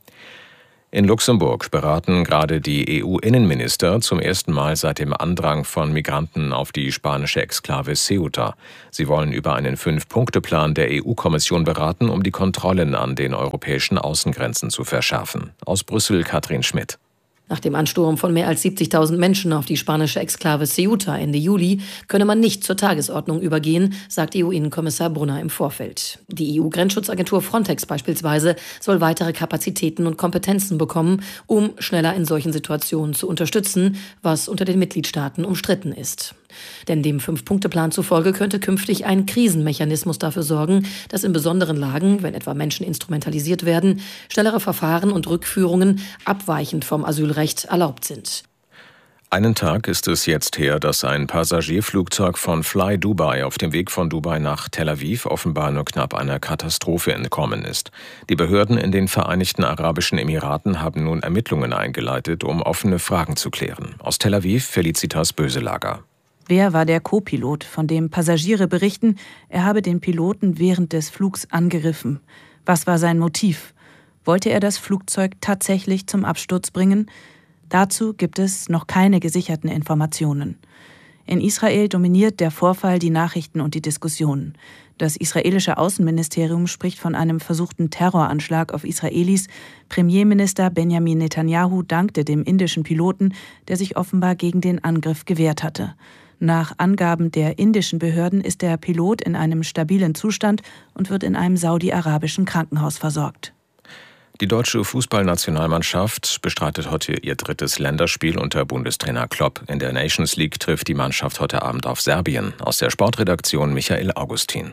In Luxemburg beraten gerade die EU-Innenminister zum ersten Mal seit dem Andrang von Migranten auf die spanische Exklave Ceuta. Sie wollen über einen 5-Punkte-Plan der EU-Kommission beraten, um die Kontrollen an den europäischen Außengrenzen zu verschärfen. Aus Brüssel Katrin Schmidt. Nach dem Ansturm von mehr als 70.000 Menschen auf die spanische Exklave Ceuta Ende Juli könne man nicht zur Tagesordnung übergehen, sagt EU-Innenkommissar Brunner im Vorfeld. Die EU-Grenzschutzagentur Frontex beispielsweise soll weitere Kapazitäten und Kompetenzen bekommen, um schneller in solchen Situationen zu unterstützen, was unter den Mitgliedstaaten umstritten ist. Denn dem 5-Punkte-Plan zufolge könnte künftig ein Krisenmechanismus dafür sorgen, dass in besonderen Lagen, wenn etwa Menschen instrumentalisiert werden, schnellere Verfahren und Rückführungen abweichend vom Asylrecht erlaubt sind. Einen Tag ist es jetzt her, dass ein Passagierflugzeug von Fly Dubai auf dem Weg von Dubai nach Tel Aviv offenbar nur knapp einer Katastrophe entkommen ist. Die Behörden in den Vereinigten Arabischen Emiraten haben nun Ermittlungen eingeleitet, um offene Fragen zu klären. Aus Tel Aviv Felicitas Böselager. Wer war der Co-Pilot, von dem Passagiere berichten, er habe den Piloten während des Flugs angegriffen? Was war sein Motiv? Wollte er das Flugzeug tatsächlich zum Absturz bringen? Dazu gibt es noch keine gesicherten Informationen. In Israel dominiert der Vorfall die Nachrichten und die Diskussionen. Das israelische Außenministerium spricht von einem versuchten Terroranschlag auf Israelis. Premierminister Benjamin Netanyahu dankte dem indischen Piloten, der sich offenbar gegen den Angriff gewehrt hatte. Nach Angaben der indischen Behörden ist der Pilot in einem stabilen Zustand und wird in einem saudi-arabischen Krankenhaus versorgt. Die deutsche Fußballnationalmannschaft bestreitet heute ihr 3. Länderspiel unter Bundestrainer Klopp. In der Nations League trifft die Mannschaft heute Abend auf Serbien. Aus der Sportredaktion Michael Augustin.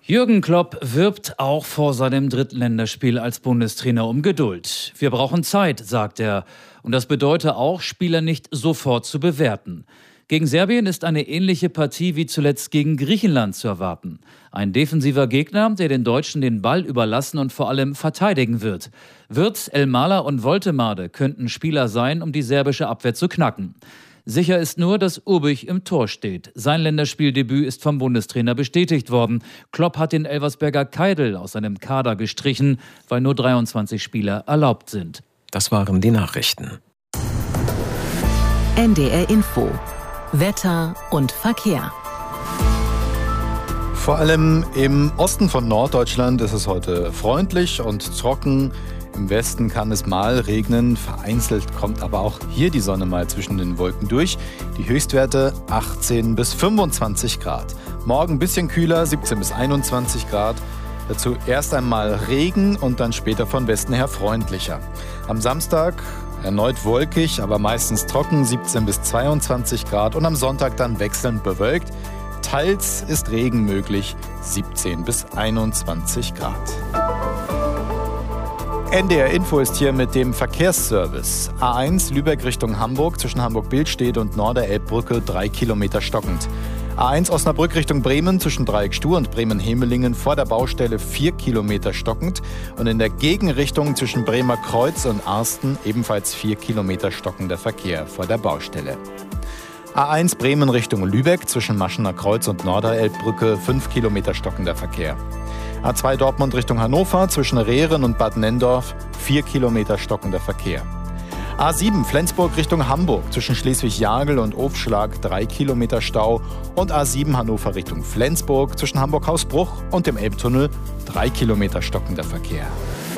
Jürgen Klopp wirbt auch vor seinem dritten Länderspiel als Bundestrainer um Geduld. Wir brauchen Zeit, sagt er. Und das bedeutet auch, Spieler nicht sofort zu bewerten. Gegen Serbien ist eine ähnliche Partie wie zuletzt gegen Griechenland zu erwarten. Ein defensiver Gegner, der den Deutschen den Ball überlassen und vor allem verteidigen wird. Wirtz, Elmalah und Woltemade könnten Spieler sein, um die serbische Abwehr zu knacken. Sicher ist nur, dass Urbich im Tor steht. Sein Länderspieldebüt ist vom Bundestrainer bestätigt worden. Klopp hat den Elversberger Keidl aus seinem Kader gestrichen, weil nur 23 Spieler erlaubt sind. Das waren die Nachrichten. NDR Info. Wetter und Verkehr. Vor allem im Osten von Norddeutschland ist es heute freundlich und trocken. Im Westen kann es mal regnen, vereinzelt kommt aber auch hier die Sonne mal zwischen den Wolken durch. Die Höchstwerte 18 bis 25 Grad. Morgen ein bisschen kühler, 17 bis 21 Grad. Dazu erst einmal Regen und dann später von Westen her freundlicher. Am Samstag erneut wolkig, aber meistens trocken, 17 bis 22 Grad. Und am Sonntag dann wechselnd bewölkt. Teils ist Regen möglich, 17 bis 21 Grad. NDR Info ist hier mit dem Verkehrsservice. A1 Lübeck Richtung Hamburg zwischen Hamburg-Billstedt und Norderelbbrücke 3 Kilometer stockend. A1 Osnabrück Richtung Bremen zwischen Dreieck-Stuhr und Bremen-Hemelingen vor der Baustelle 4 Kilometer stockend. Und in der Gegenrichtung zwischen Bremer Kreuz und Arsten ebenfalls 4 Kilometer stockender Verkehr vor der Baustelle. A1 Bremen Richtung Lübeck zwischen Maschener Kreuz und Norderelbbrücke 5 Kilometer stockender Verkehr. A2 Dortmund Richtung Hannover zwischen Rehren und Bad Nenndorf 4 Kilometer stockender Verkehr. A7 Flensburg Richtung Hamburg zwischen Schleswig-Jagel und Ofschlag 3 Kilometer Stau und A7 Hannover Richtung Flensburg zwischen Hamburg-Hausbruch und dem Elbtunnel 3 Kilometer stockender Verkehr.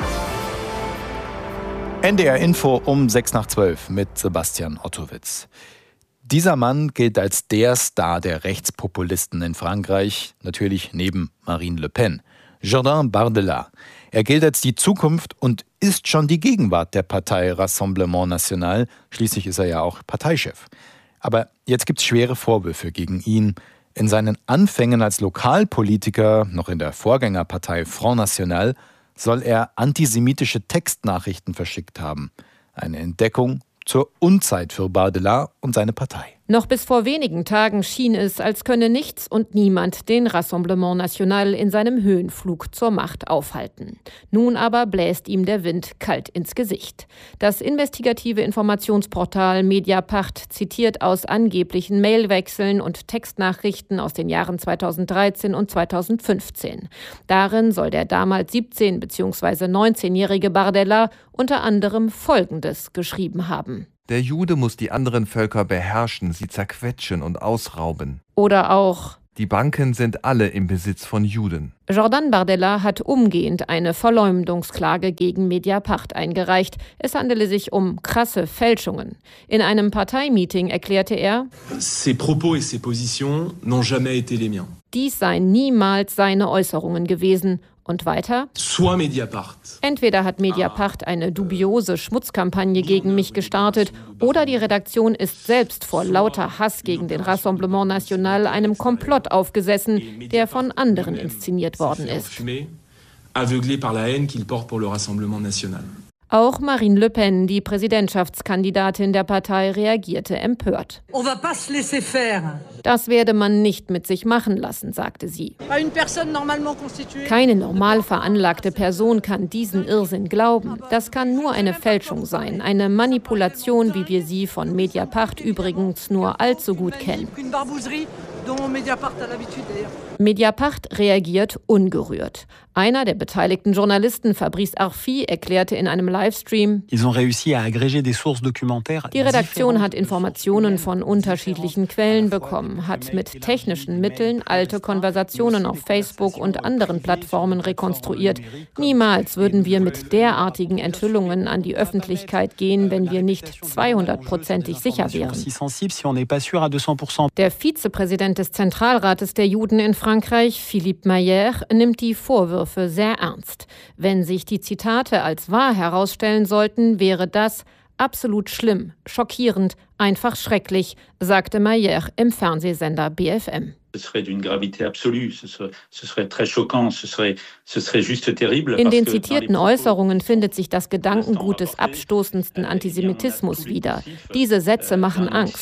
NDR Info um 6:12 mit Sebastian Ottowitz. Dieser Mann gilt als der Star der Rechtspopulisten in Frankreich, natürlich neben Marine Le Pen. Jordan Bardella. Er gilt als die Zukunft und ist schon die Gegenwart der Partei Rassemblement National. Schließlich ist er ja auch Parteichef. Aber jetzt gibt es schwere Vorwürfe gegen ihn. In seinen Anfängen als Lokalpolitiker, noch in der Vorgängerpartei Front National, soll er antisemitische Textnachrichten verschickt haben. Eine Entdeckung zur Unzeit für Bardella und seine Partei. Noch bis vor wenigen Tagen schien es, als könne nichts und niemand den Rassemblement National in seinem Höhenflug zur Macht aufhalten. Nun aber bläst ihm der Wind kalt ins Gesicht. Das investigative Informationsportal Mediapart zitiert aus angeblichen Mailwechseln und Textnachrichten aus den Jahren 2013 und 2015. Darin soll der damals 17- bzw. 19-jährige Bardella unter anderem Folgendes geschrieben haben. Der Jude muss die anderen Völker beherrschen, sie zerquetschen und ausrauben. Oder auch: Die Banken sind alle im Besitz von Juden. Jordan Bardella hat umgehend eine Verleumdungsklage gegen Mediapart eingereicht. Es handele sich um krasse Fälschungen. In einem Parteimeeting erklärte er: Ces propos et ces positions n'ont jamais été les miens. Dies seien niemals seine Äußerungen gewesen. Und weiter: Soit Mediapart. Entweder hat Mediapart eine dubiose Schmutzkampagne gegen mich gestartet oder die Redaktion ist selbst vor lauter Hass gegen den Rassemblement National einem Komplott aufgesessen, der von anderen inszeniert worden ist. Aveuglé par la haine qu'il porte pour le Rassemblement National. Auch Marine Le Pen, die Präsidentschaftskandidatin der Partei, reagierte empört. Das werde man nicht mit sich machen lassen, sagte sie. Keine normal veranlagte Person kann diesen Irrsinn glauben. Das kann nur eine Fälschung sein, eine Manipulation, wie wir sie von Mediapart übrigens nur allzu gut kennen. Mediapart reagiert ungerührt. Einer der beteiligten Journalisten, Fabrice Arfi, erklärte in einem Livestream: Die Redaktion hat Informationen von unterschiedlichen Quellen bekommen, hat mit technischen Mitteln alte Konversationen auf Facebook und anderen Plattformen rekonstruiert. Niemals würden wir mit derartigen Enthüllungen an die Öffentlichkeit gehen, wenn wir nicht 200%ig sicher wären. Der Vizepräsident des Zentralrates der Juden in Frankreich, Philippe Mayer, nimmt die Vorwürfe sehr ernst. Wenn sich die Zitate als wahr herausstellen sollten, wäre das absolut schlimm, schockierend, einfach schrecklich, sagte Mayer im Fernsehsender BFM. In den zitierten Äußerungen findet sich das Gedankengut des abstoßendsten Antisemitismus wieder. Diese Sätze machen Angst.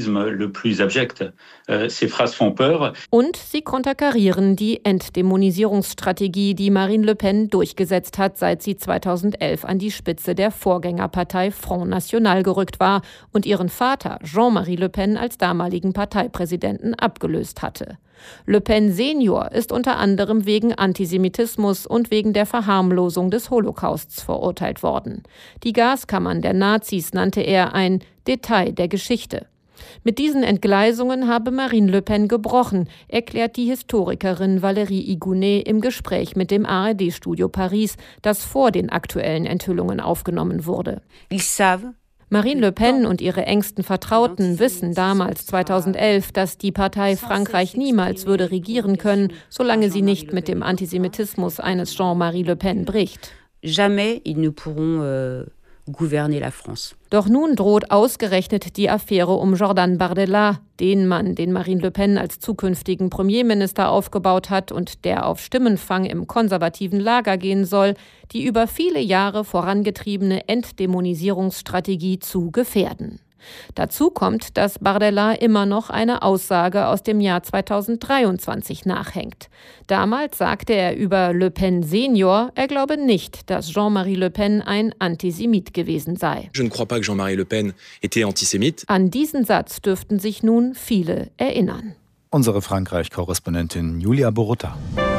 Und sie konterkarieren die Entdämonisierungsstrategie, die Marine Le Pen durchgesetzt hat, seit sie 2011 an die Spitze der Vorgängerpartei Front National gerückt war und ihren Vater Jean-Marie Le Pen als damaligen Parteipräsidenten abgelöst hatte. Le Pen Senior ist unter anderem wegen Antisemitismus und wegen der Verharmlosung des Holocausts verurteilt worden. Die Gaskammern der Nazis nannte er ein Detail der Geschichte. Mit diesen Entgleisungen habe Marine Le Pen gebrochen, erklärt die Historikerin Valérie Igounet im Gespräch mit dem ARD-Studio Paris, das vor den aktuellen Enthüllungen aufgenommen wurde. Marine Le Pen und ihre engsten Vertrauten wissen damals 2011, dass die Partei Frankreich niemals würde regieren können, solange sie nicht mit dem Antisemitismus eines Jean-Marie Le Pen bricht. Jamais ils ne pourront gouverner la France. Doch nun droht ausgerechnet die Affäre um Jordan Bardella, den Mann, den Marine Le Pen als zukünftigen Premierminister aufgebaut hat und der auf Stimmenfang im konservativen Lager gehen soll, die über viele Jahre vorangetriebene Entdämonisierungsstrategie zu gefährden. Dazu kommt, dass Bardella immer noch eine Aussage aus dem Jahr 2023 nachhängt. Damals sagte er über Le Pen Senior, er glaube nicht, dass Jean-Marie Le Pen ein Antisemit gewesen sei. Je ne crois pas que Jean-Marie Le Pen était antisémite. An diesen Satz dürften sich nun viele erinnern. Unsere Frankreich-Korrespondentin Julia Borutta.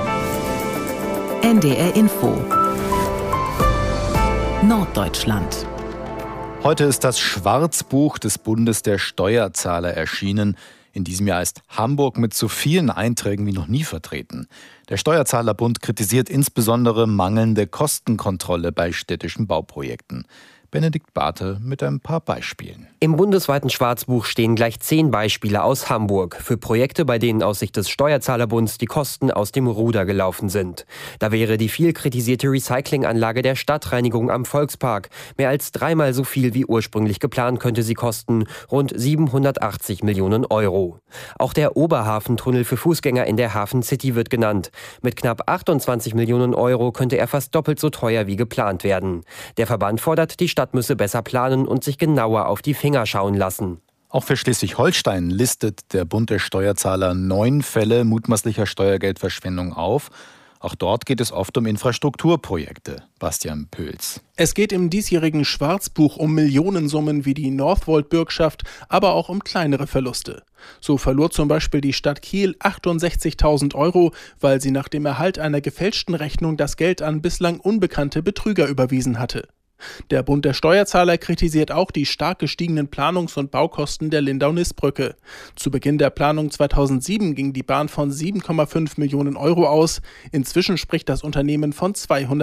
NDR Info Norddeutschland. Heute ist das Schwarzbuch des Bundes der Steuerzahler erschienen. In diesem Jahr ist Hamburg mit so vielen Einträgen wie noch nie vertreten. Der Steuerzahlerbund kritisiert insbesondere mangelnde Kostenkontrolle bei städtischen Bauprojekten. Benedikt Barthe mit ein paar Beispielen. Im bundesweiten Schwarzbuch stehen gleich 10 Beispiele aus Hamburg für Projekte, bei denen aus Sicht des Steuerzahlerbunds die Kosten aus dem Ruder gelaufen sind. Da wäre die viel kritisierte Recyclinganlage der Stadtreinigung am Volkspark. Mehr als 3-mal so viel wie ursprünglich geplant könnte sie kosten, rund 780 Millionen Euro. Auch der Oberhafentunnel für Fußgänger in der Hafen City wird genannt. Mit knapp 28 Millionen Euro könnte er fast doppelt so teuer wie geplant werden. Der Verband fordert, die Stadt müsse besser planen und sich genauer auf die Finger schauen lassen. Auch für Schleswig-Holstein listet der Bund der Steuerzahler 9 Fälle mutmaßlicher Steuergeldverschwendung auf. Auch dort geht es oft um Infrastrukturprojekte. Bastian Pöls. Es geht im diesjährigen Schwarzbuch um Millionensummen wie die Northvolt-Bürgschaft, aber auch um kleinere Verluste. So verlor zum Beispiel die Stadt Kiel 68.000 Euro, weil sie nach dem Erhalt einer gefälschten Rechnung das Geld an bislang unbekannte Betrüger überwiesen hatte. Der Bund der Steuerzahler kritisiert auch die stark gestiegenen Planungs- und Baukosten der Lindau-Nist-Brücke. Zu Beginn der Planung 2007 ging die Bahn von 7,5 Millionen Euro aus. Inzwischen spricht das Unternehmen von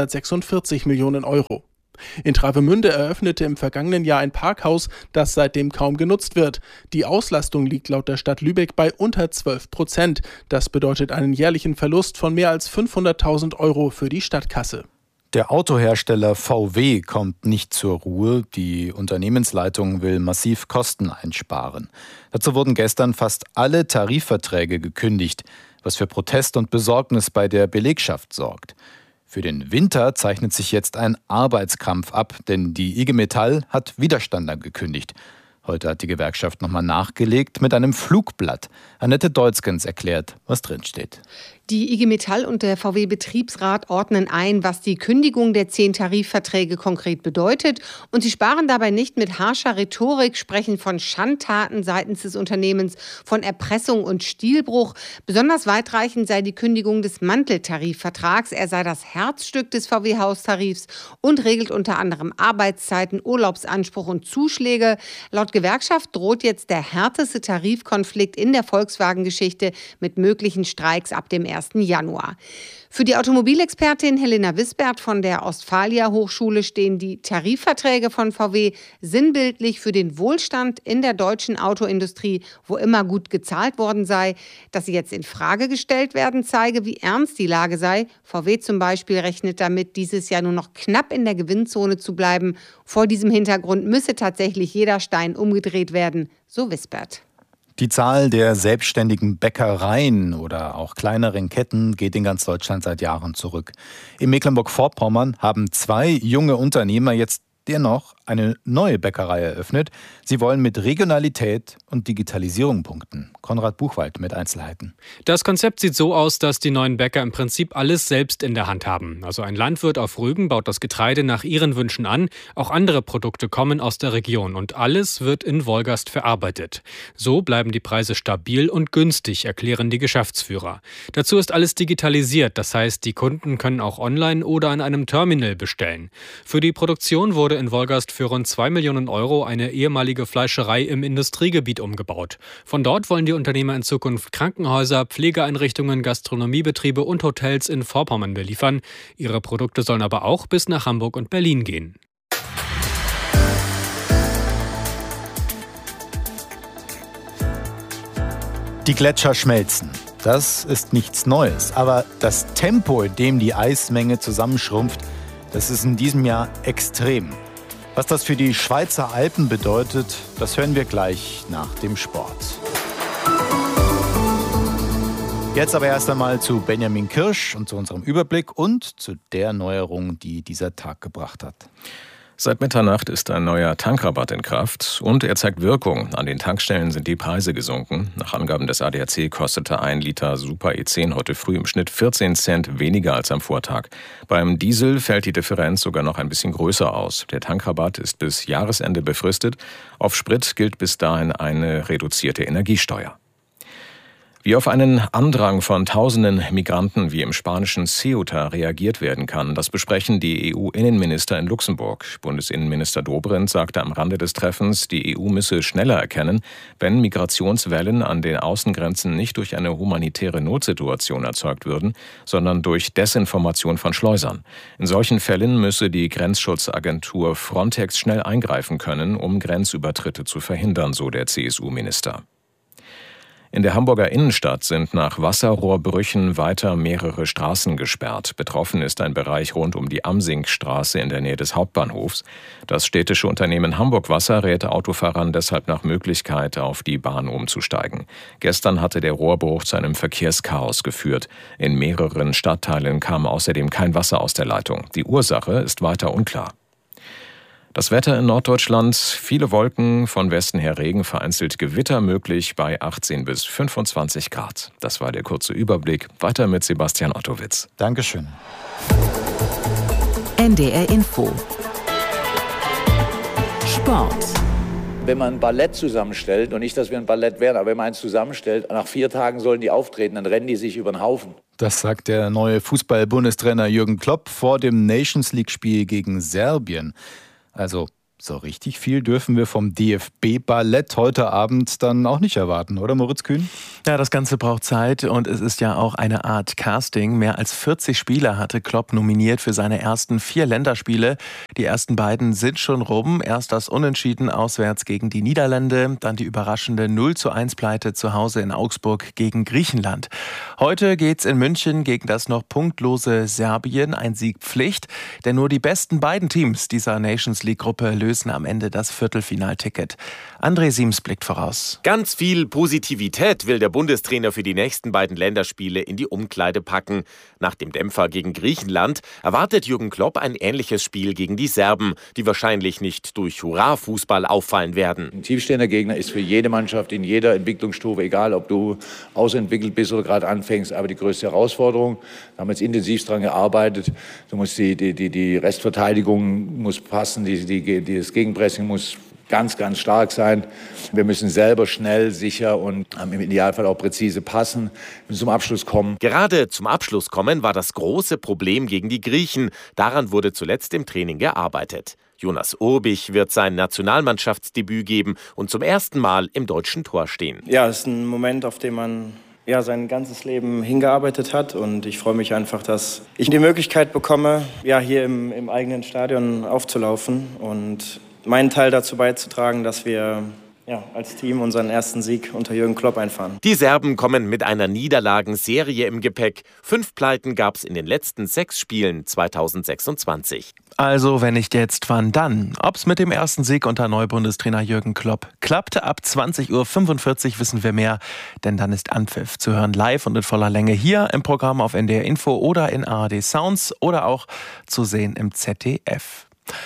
246 Millionen Euro. In Travemünde eröffnete im vergangenen Jahr ein Parkhaus, das seitdem kaum genutzt wird. Die Auslastung liegt laut der Stadt Lübeck bei unter 12%. Das bedeutet einen jährlichen Verlust von mehr als 500.000 Euro für die Stadtkasse. Der Autohersteller VW kommt nicht zur Ruhe. Die Unternehmensleitung will massiv Kosten einsparen. Dazu wurden gestern fast alle Tarifverträge gekündigt, was für Protest und Besorgnis bei der Belegschaft sorgt. Für den Winter zeichnet sich jetzt ein Arbeitskampf ab, denn die IG Metall hat Widerstand angekündigt. Heute hat die Gewerkschaft nochmal nachgelegt mit einem Flugblatt. Annette Deutzgens erklärt, was drinsteht. Die IG Metall und der VW-Betriebsrat ordnen ein, was die Kündigung der 10 Tarifverträge konkret bedeutet. Und sie sparen dabei nicht mit harscher Rhetorik, sprechen von Schandtaten seitens des Unternehmens, von Erpressung und Stilbruch. Besonders weitreichend sei die Kündigung des Manteltarifvertrags. Er sei das Herzstück des VW-Haustarifs und regelt unter anderem Arbeitszeiten, Urlaubsanspruch und Zuschläge. Laut Gewerkschaft droht jetzt der härteste Tarifkonflikt in der Volkswagen-Geschichte mit möglichen Streiks ab dem 1. Januar. Für die Automobilexpertin Helena Wisbert von der Ostfalia Hochschule stehen die Tarifverträge von VW sinnbildlich für den Wohlstand in der deutschen Autoindustrie, wo immer gut gezahlt worden sei. Dass sie jetzt in Frage gestellt werden, zeige, wie ernst die Lage sei. VW zum Beispiel rechnet damit, dieses Jahr nur noch knapp in der Gewinnzone zu bleiben. Vor diesem Hintergrund müsse tatsächlich jeder Stein umgedreht werden, so Wisbert. Die Zahl der selbstständigen Bäckereien oder auch kleineren Ketten geht in ganz Deutschland seit Jahren zurück. In Mecklenburg-Vorpommern haben 2 junge Unternehmer jetzt dennoch eine neue Bäckerei eröffnet. Sie wollen mit Regionalität und Digitalisierung punkten. Konrad Buchwald mit Einzelheiten. Das Konzept sieht so aus, dass die neuen Bäcker im Prinzip alles selbst in der Hand haben. Also ein Landwirt auf Rügen baut das Getreide nach ihren Wünschen an. Auch andere Produkte kommen aus der Region und alles wird in Wolgast verarbeitet. So bleiben die Preise stabil und günstig, erklären die Geschäftsführer. Dazu ist alles digitalisiert. Das heißt, die Kunden können auch online oder an einem Terminal bestellen. Für die Produktion wurde in Wolgast für rund 2 Millionen Euro eine ehemalige Fleischerei im Industriegebiet umgebaut. Von dort wollen die Unternehmer in Zukunft Krankenhäuser, Pflegeeinrichtungen, Gastronomiebetriebe und Hotels in Vorpommern beliefern. Ihre Produkte sollen aber auch bis nach Hamburg und Berlin gehen. Die Gletscher schmelzen. Das ist nichts Neues. Aber das Tempo, in dem die Eismenge zusammenschrumpft, das ist in diesem Jahr extrem. Was das für die Schweizer Alpen bedeutet, das hören wir gleich nach dem Sport. Jetzt aber erst einmal zu Benjamin Kirsch und zu unserem Überblick und zu der Neuerung, die dieser Tag gebracht hat. Seit Mitternacht ist ein neuer Tankrabatt in Kraft und er zeigt Wirkung. An den Tankstellen sind die Preise gesunken. Nach Angaben des ADAC kostete 1 Liter Super E10 heute früh im Schnitt 14 Cent weniger als am Vortag. Beim Diesel fällt die Differenz sogar noch ein bisschen größer aus. Der Tankrabatt ist bis Jahresende befristet. Auf Sprit gilt bis dahin eine reduzierte Energiesteuer. Wie auf einen Andrang von tausenden Migranten wie im spanischen Ceuta reagiert werden kann, das besprechen die EU-Innenminister in Luxemburg. Bundesinnenminister Dobrindt sagte am Rande des Treffens, die EU müsse schneller erkennen, wenn Migrationswellen an den Außengrenzen nicht durch eine humanitäre Notsituation erzeugt würden, sondern durch Desinformation von Schleusern. In solchen Fällen müsse die Grenzschutzagentur Frontex schnell eingreifen können, um Grenzübertritte zu verhindern, so der CSU-Minister. In der Hamburger Innenstadt sind nach Wasserrohrbrüchen weiter mehrere Straßen gesperrt. Betroffen ist ein Bereich rund um die Amsinkstraße in der Nähe des Hauptbahnhofs. Das städtische Unternehmen Hamburg Wasser rät Autofahrern deshalb nach Möglichkeit, auf die Bahn umzusteigen. Gestern hatte der Rohrbruch zu einem Verkehrschaos geführt. In mehreren Stadtteilen kam außerdem kein Wasser aus der Leitung. Die Ursache ist weiter unklar. Das Wetter in Norddeutschland, viele Wolken, von Westen her Regen, vereinzelt Gewitter möglich bei 18 bis 25 Grad. Das war der kurze Überblick. Weiter mit Sebastian Ottowitz. Dankeschön. NDR Info. Sport. Wenn man ein Ballett zusammenstellt, und nicht, dass wir ein Ballett wären, aber wenn man eins zusammenstellt, nach 4 Tagen sollen die auftreten, dann rennen die sich über den Haufen. Das sagt der neue Fußball-Bundestrainer Jürgen Klopp vor dem Nations-League-Spiel gegen Serbien. Also so richtig viel dürfen wir vom DFB-Ballett heute Abend dann auch nicht erwarten, oder Moritz Kühn? Ja, das Ganze braucht Zeit und es ist ja auch eine Art Casting. Mehr als 40 Spieler hatte Klopp nominiert für seine ersten 4 Länderspiele. Die ersten beiden sind schon rum. Erst das Unentschieden auswärts gegen die Niederlande, dann die überraschende 0:1-Pleite zu Hause in Augsburg gegen Griechenland. Heute geht's in München gegen das noch punktlose Serbien. Ein Sieg Pflicht, denn nur die besten beiden Teams dieser Nations League-Gruppe lösen am Ende das Viertelfinalticket. André Siems blickt voraus. Ganz viel Positivität will der Bundestrainer für die nächsten beiden Länderspiele in die Umkleide packen. Nach dem Dämpfer gegen Griechenland erwartet Jürgen Klopp ein ähnliches Spiel gegen die Serben, die wahrscheinlich nicht durch Hurra-Fußball auffallen werden. Ein tiefstehender Gegner ist für jede Mannschaft in jeder Entwicklungsstufe, egal ob du ausentwickelt bist oder gerade anfängst, aber die größte Herausforderung. Da haben wir jetzt intensiv daran gearbeitet. Du musst die Restverteidigung muss passen, das Gegenpressing muss ganz, ganz stark sein. Wir müssen selber schnell, sicher und im Idealfall auch präzise passen und zum Abschluss kommen. Gerade zum Abschluss kommen war das große Problem gegen die Griechen. Daran wurde zuletzt im Training gearbeitet. Jonas Urbich wird sein Nationalmannschaftsdebüt geben und zum ersten Mal im deutschen Tor stehen. Ja, es ist ein Moment, auf den man sein ganzes Leben hingearbeitet hat und ich freue mich einfach, dass ich die Möglichkeit bekomme, hier im eigenen Stadion aufzulaufen und meinen Teil dazu beizutragen, dass wir als Team unseren ersten Sieg unter Jürgen Klopp einfahren. Die Serben kommen mit einer Niederlagenserie im Gepäck. 5 Pleiten gab es in den letzten 6 Spielen 2026. Also, wenn nicht jetzt, wann dann? Ob's mit dem ersten Sieg unter Neubundestrainer Jürgen Klopp klappte, ab 20:45 Uhr wissen wir mehr, denn dann ist Anpfiff zu hören live und in voller Länge hier im Programm auf NDR Info oder in ARD Sounds oder auch zu sehen im ZDF.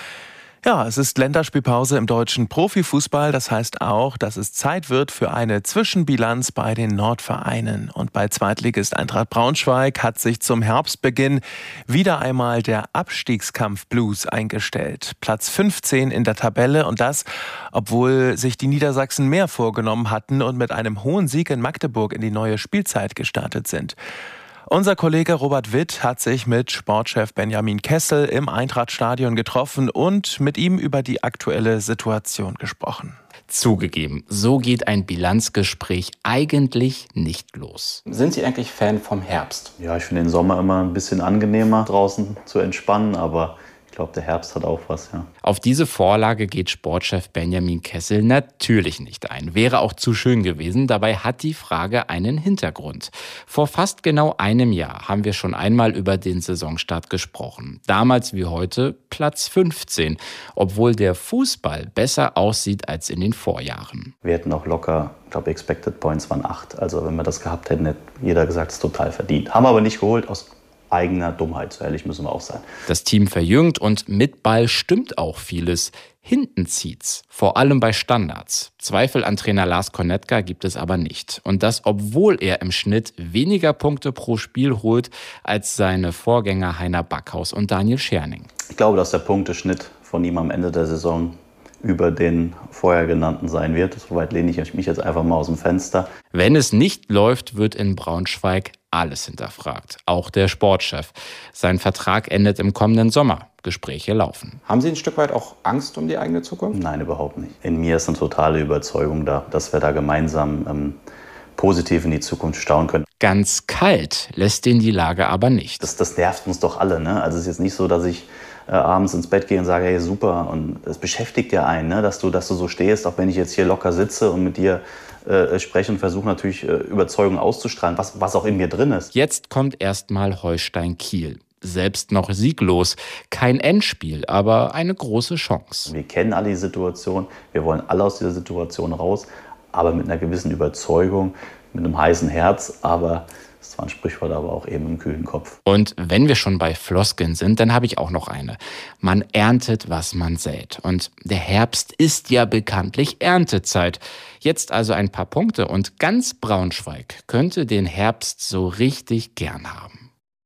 Ja, es ist Länderspielpause im deutschen Profifußball. Das heißt auch, dass es Zeit wird für eine Zwischenbilanz bei den Nordvereinen. Und bei Zweitligist Eintracht Braunschweig hat sich zum Herbstbeginn wieder einmal der Abstiegskampf-Blues eingestellt. Platz 15 in der Tabelle und das, obwohl sich die Niedersachsen mehr vorgenommen hatten und mit einem hohen Sieg in Magdeburg in die neue Spielzeit gestartet sind. Unser Kollege Robert Witt hat sich mit Sportchef Benjamin Kessel im Eintrachtstadion getroffen und mit ihm über die aktuelle Situation gesprochen. Zugegeben, so geht ein Bilanzgespräch eigentlich nicht los. Sind Sie eigentlich Fan vom Herbst? Ja, ich finde den Sommer immer ein bisschen angenehmer, draußen zu entspannen, aber ich glaube, der Herbst hat auch was, ja. Auf diese Vorlage geht Sportchef Benjamin Kessel natürlich nicht ein. Wäre auch zu schön gewesen. Dabei hat die Frage einen Hintergrund. Vor fast genau einem Jahr haben wir schon einmal über den Saisonstart gesprochen. Damals wie heute Platz 15, obwohl der Fußball besser aussieht als in den Vorjahren. Wir hätten auch locker, ich glaube, Expected Points waren 8. Also wenn wir das gehabt hätten, hätte jeder gesagt, es ist total verdient. Haben wir aber nicht geholt, aus eigener Dummheit, so ehrlich müssen wir auch sein. Das Team verjüngt und mit Ball stimmt auch vieles. Hinten zieht's, vor allem bei Standards. Zweifel an Trainer Lars Konetka gibt es aber nicht. Und das, obwohl er im Schnitt weniger Punkte pro Spiel holt als seine Vorgänger Heiner Backhaus und Daniel Scherning. Ich glaube, dass der Punkteschnitt von ihm am Ende der Saison über den vorher genannten sein wird. Soweit lehne ich mich jetzt einfach mal aus dem Fenster. Wenn es nicht läuft, wird in Braunschweig alles hinterfragt, auch der Sportchef. Sein Vertrag endet im kommenden Sommer. Gespräche laufen. Haben Sie ein Stück weit auch Angst um die eigene Zukunft? Nein, überhaupt nicht. In mir ist eine totale Überzeugung da, dass wir da gemeinsam positiv in die Zukunft schauen können. Ganz kalt lässt den die Lage aber nicht. Das nervt uns doch alle, ne? Also es ist jetzt nicht so, dass ich abends ins Bett gehe und sage, hey, super. Und es beschäftigt ja einen, ne? dass du so stehst, auch wenn ich jetzt hier locker sitze und mit dir spreche und versuche natürlich Überzeugung auszustrahlen, was auch in mir drin ist. Jetzt kommt erstmal Holstein Kiel. Selbst noch sieglos. Kein Endspiel, aber eine große Chance. Wir kennen alle die Situation, wir wollen alle aus dieser Situation raus, aber mit einer gewissen Überzeugung, mit einem heißen Herz, aber das war ein Sprichwort, aber auch eben im kühlen Kopf. Und wenn wir schon bei Floskeln sind, dann habe ich auch noch eine. Man erntet, was man sät. Und der Herbst ist ja bekanntlich Erntezeit. Jetzt also ein paar Punkte und ganz Braunschweig könnte den Herbst so richtig gern haben.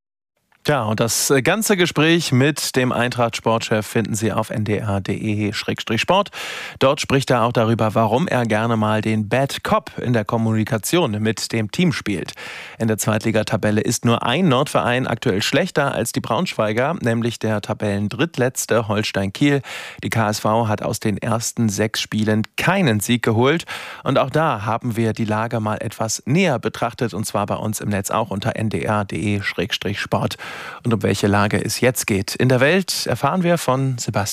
Ja, und das ganze Gespräch mit dem Eintracht-Sportchef finden Sie auf ndr.de/sport. Dort spricht er auch darüber, warum er gerne mal den Bad Cop in der Kommunikation mit dem Team spielt. In der Zweitligatabelle ist nur ein Nordverein aktuell schlechter als die Braunschweiger, nämlich der Tabellendrittletzte Holstein Kiel. Die KSV hat aus den ersten 6 Spielen keinen Sieg geholt. Und auch da haben wir die Lage mal etwas näher betrachtet, und zwar bei uns im Netz auch unter ndr.de/sport. Und um welche Lage es jetzt geht in der Welt, erfahren wir von Sebastian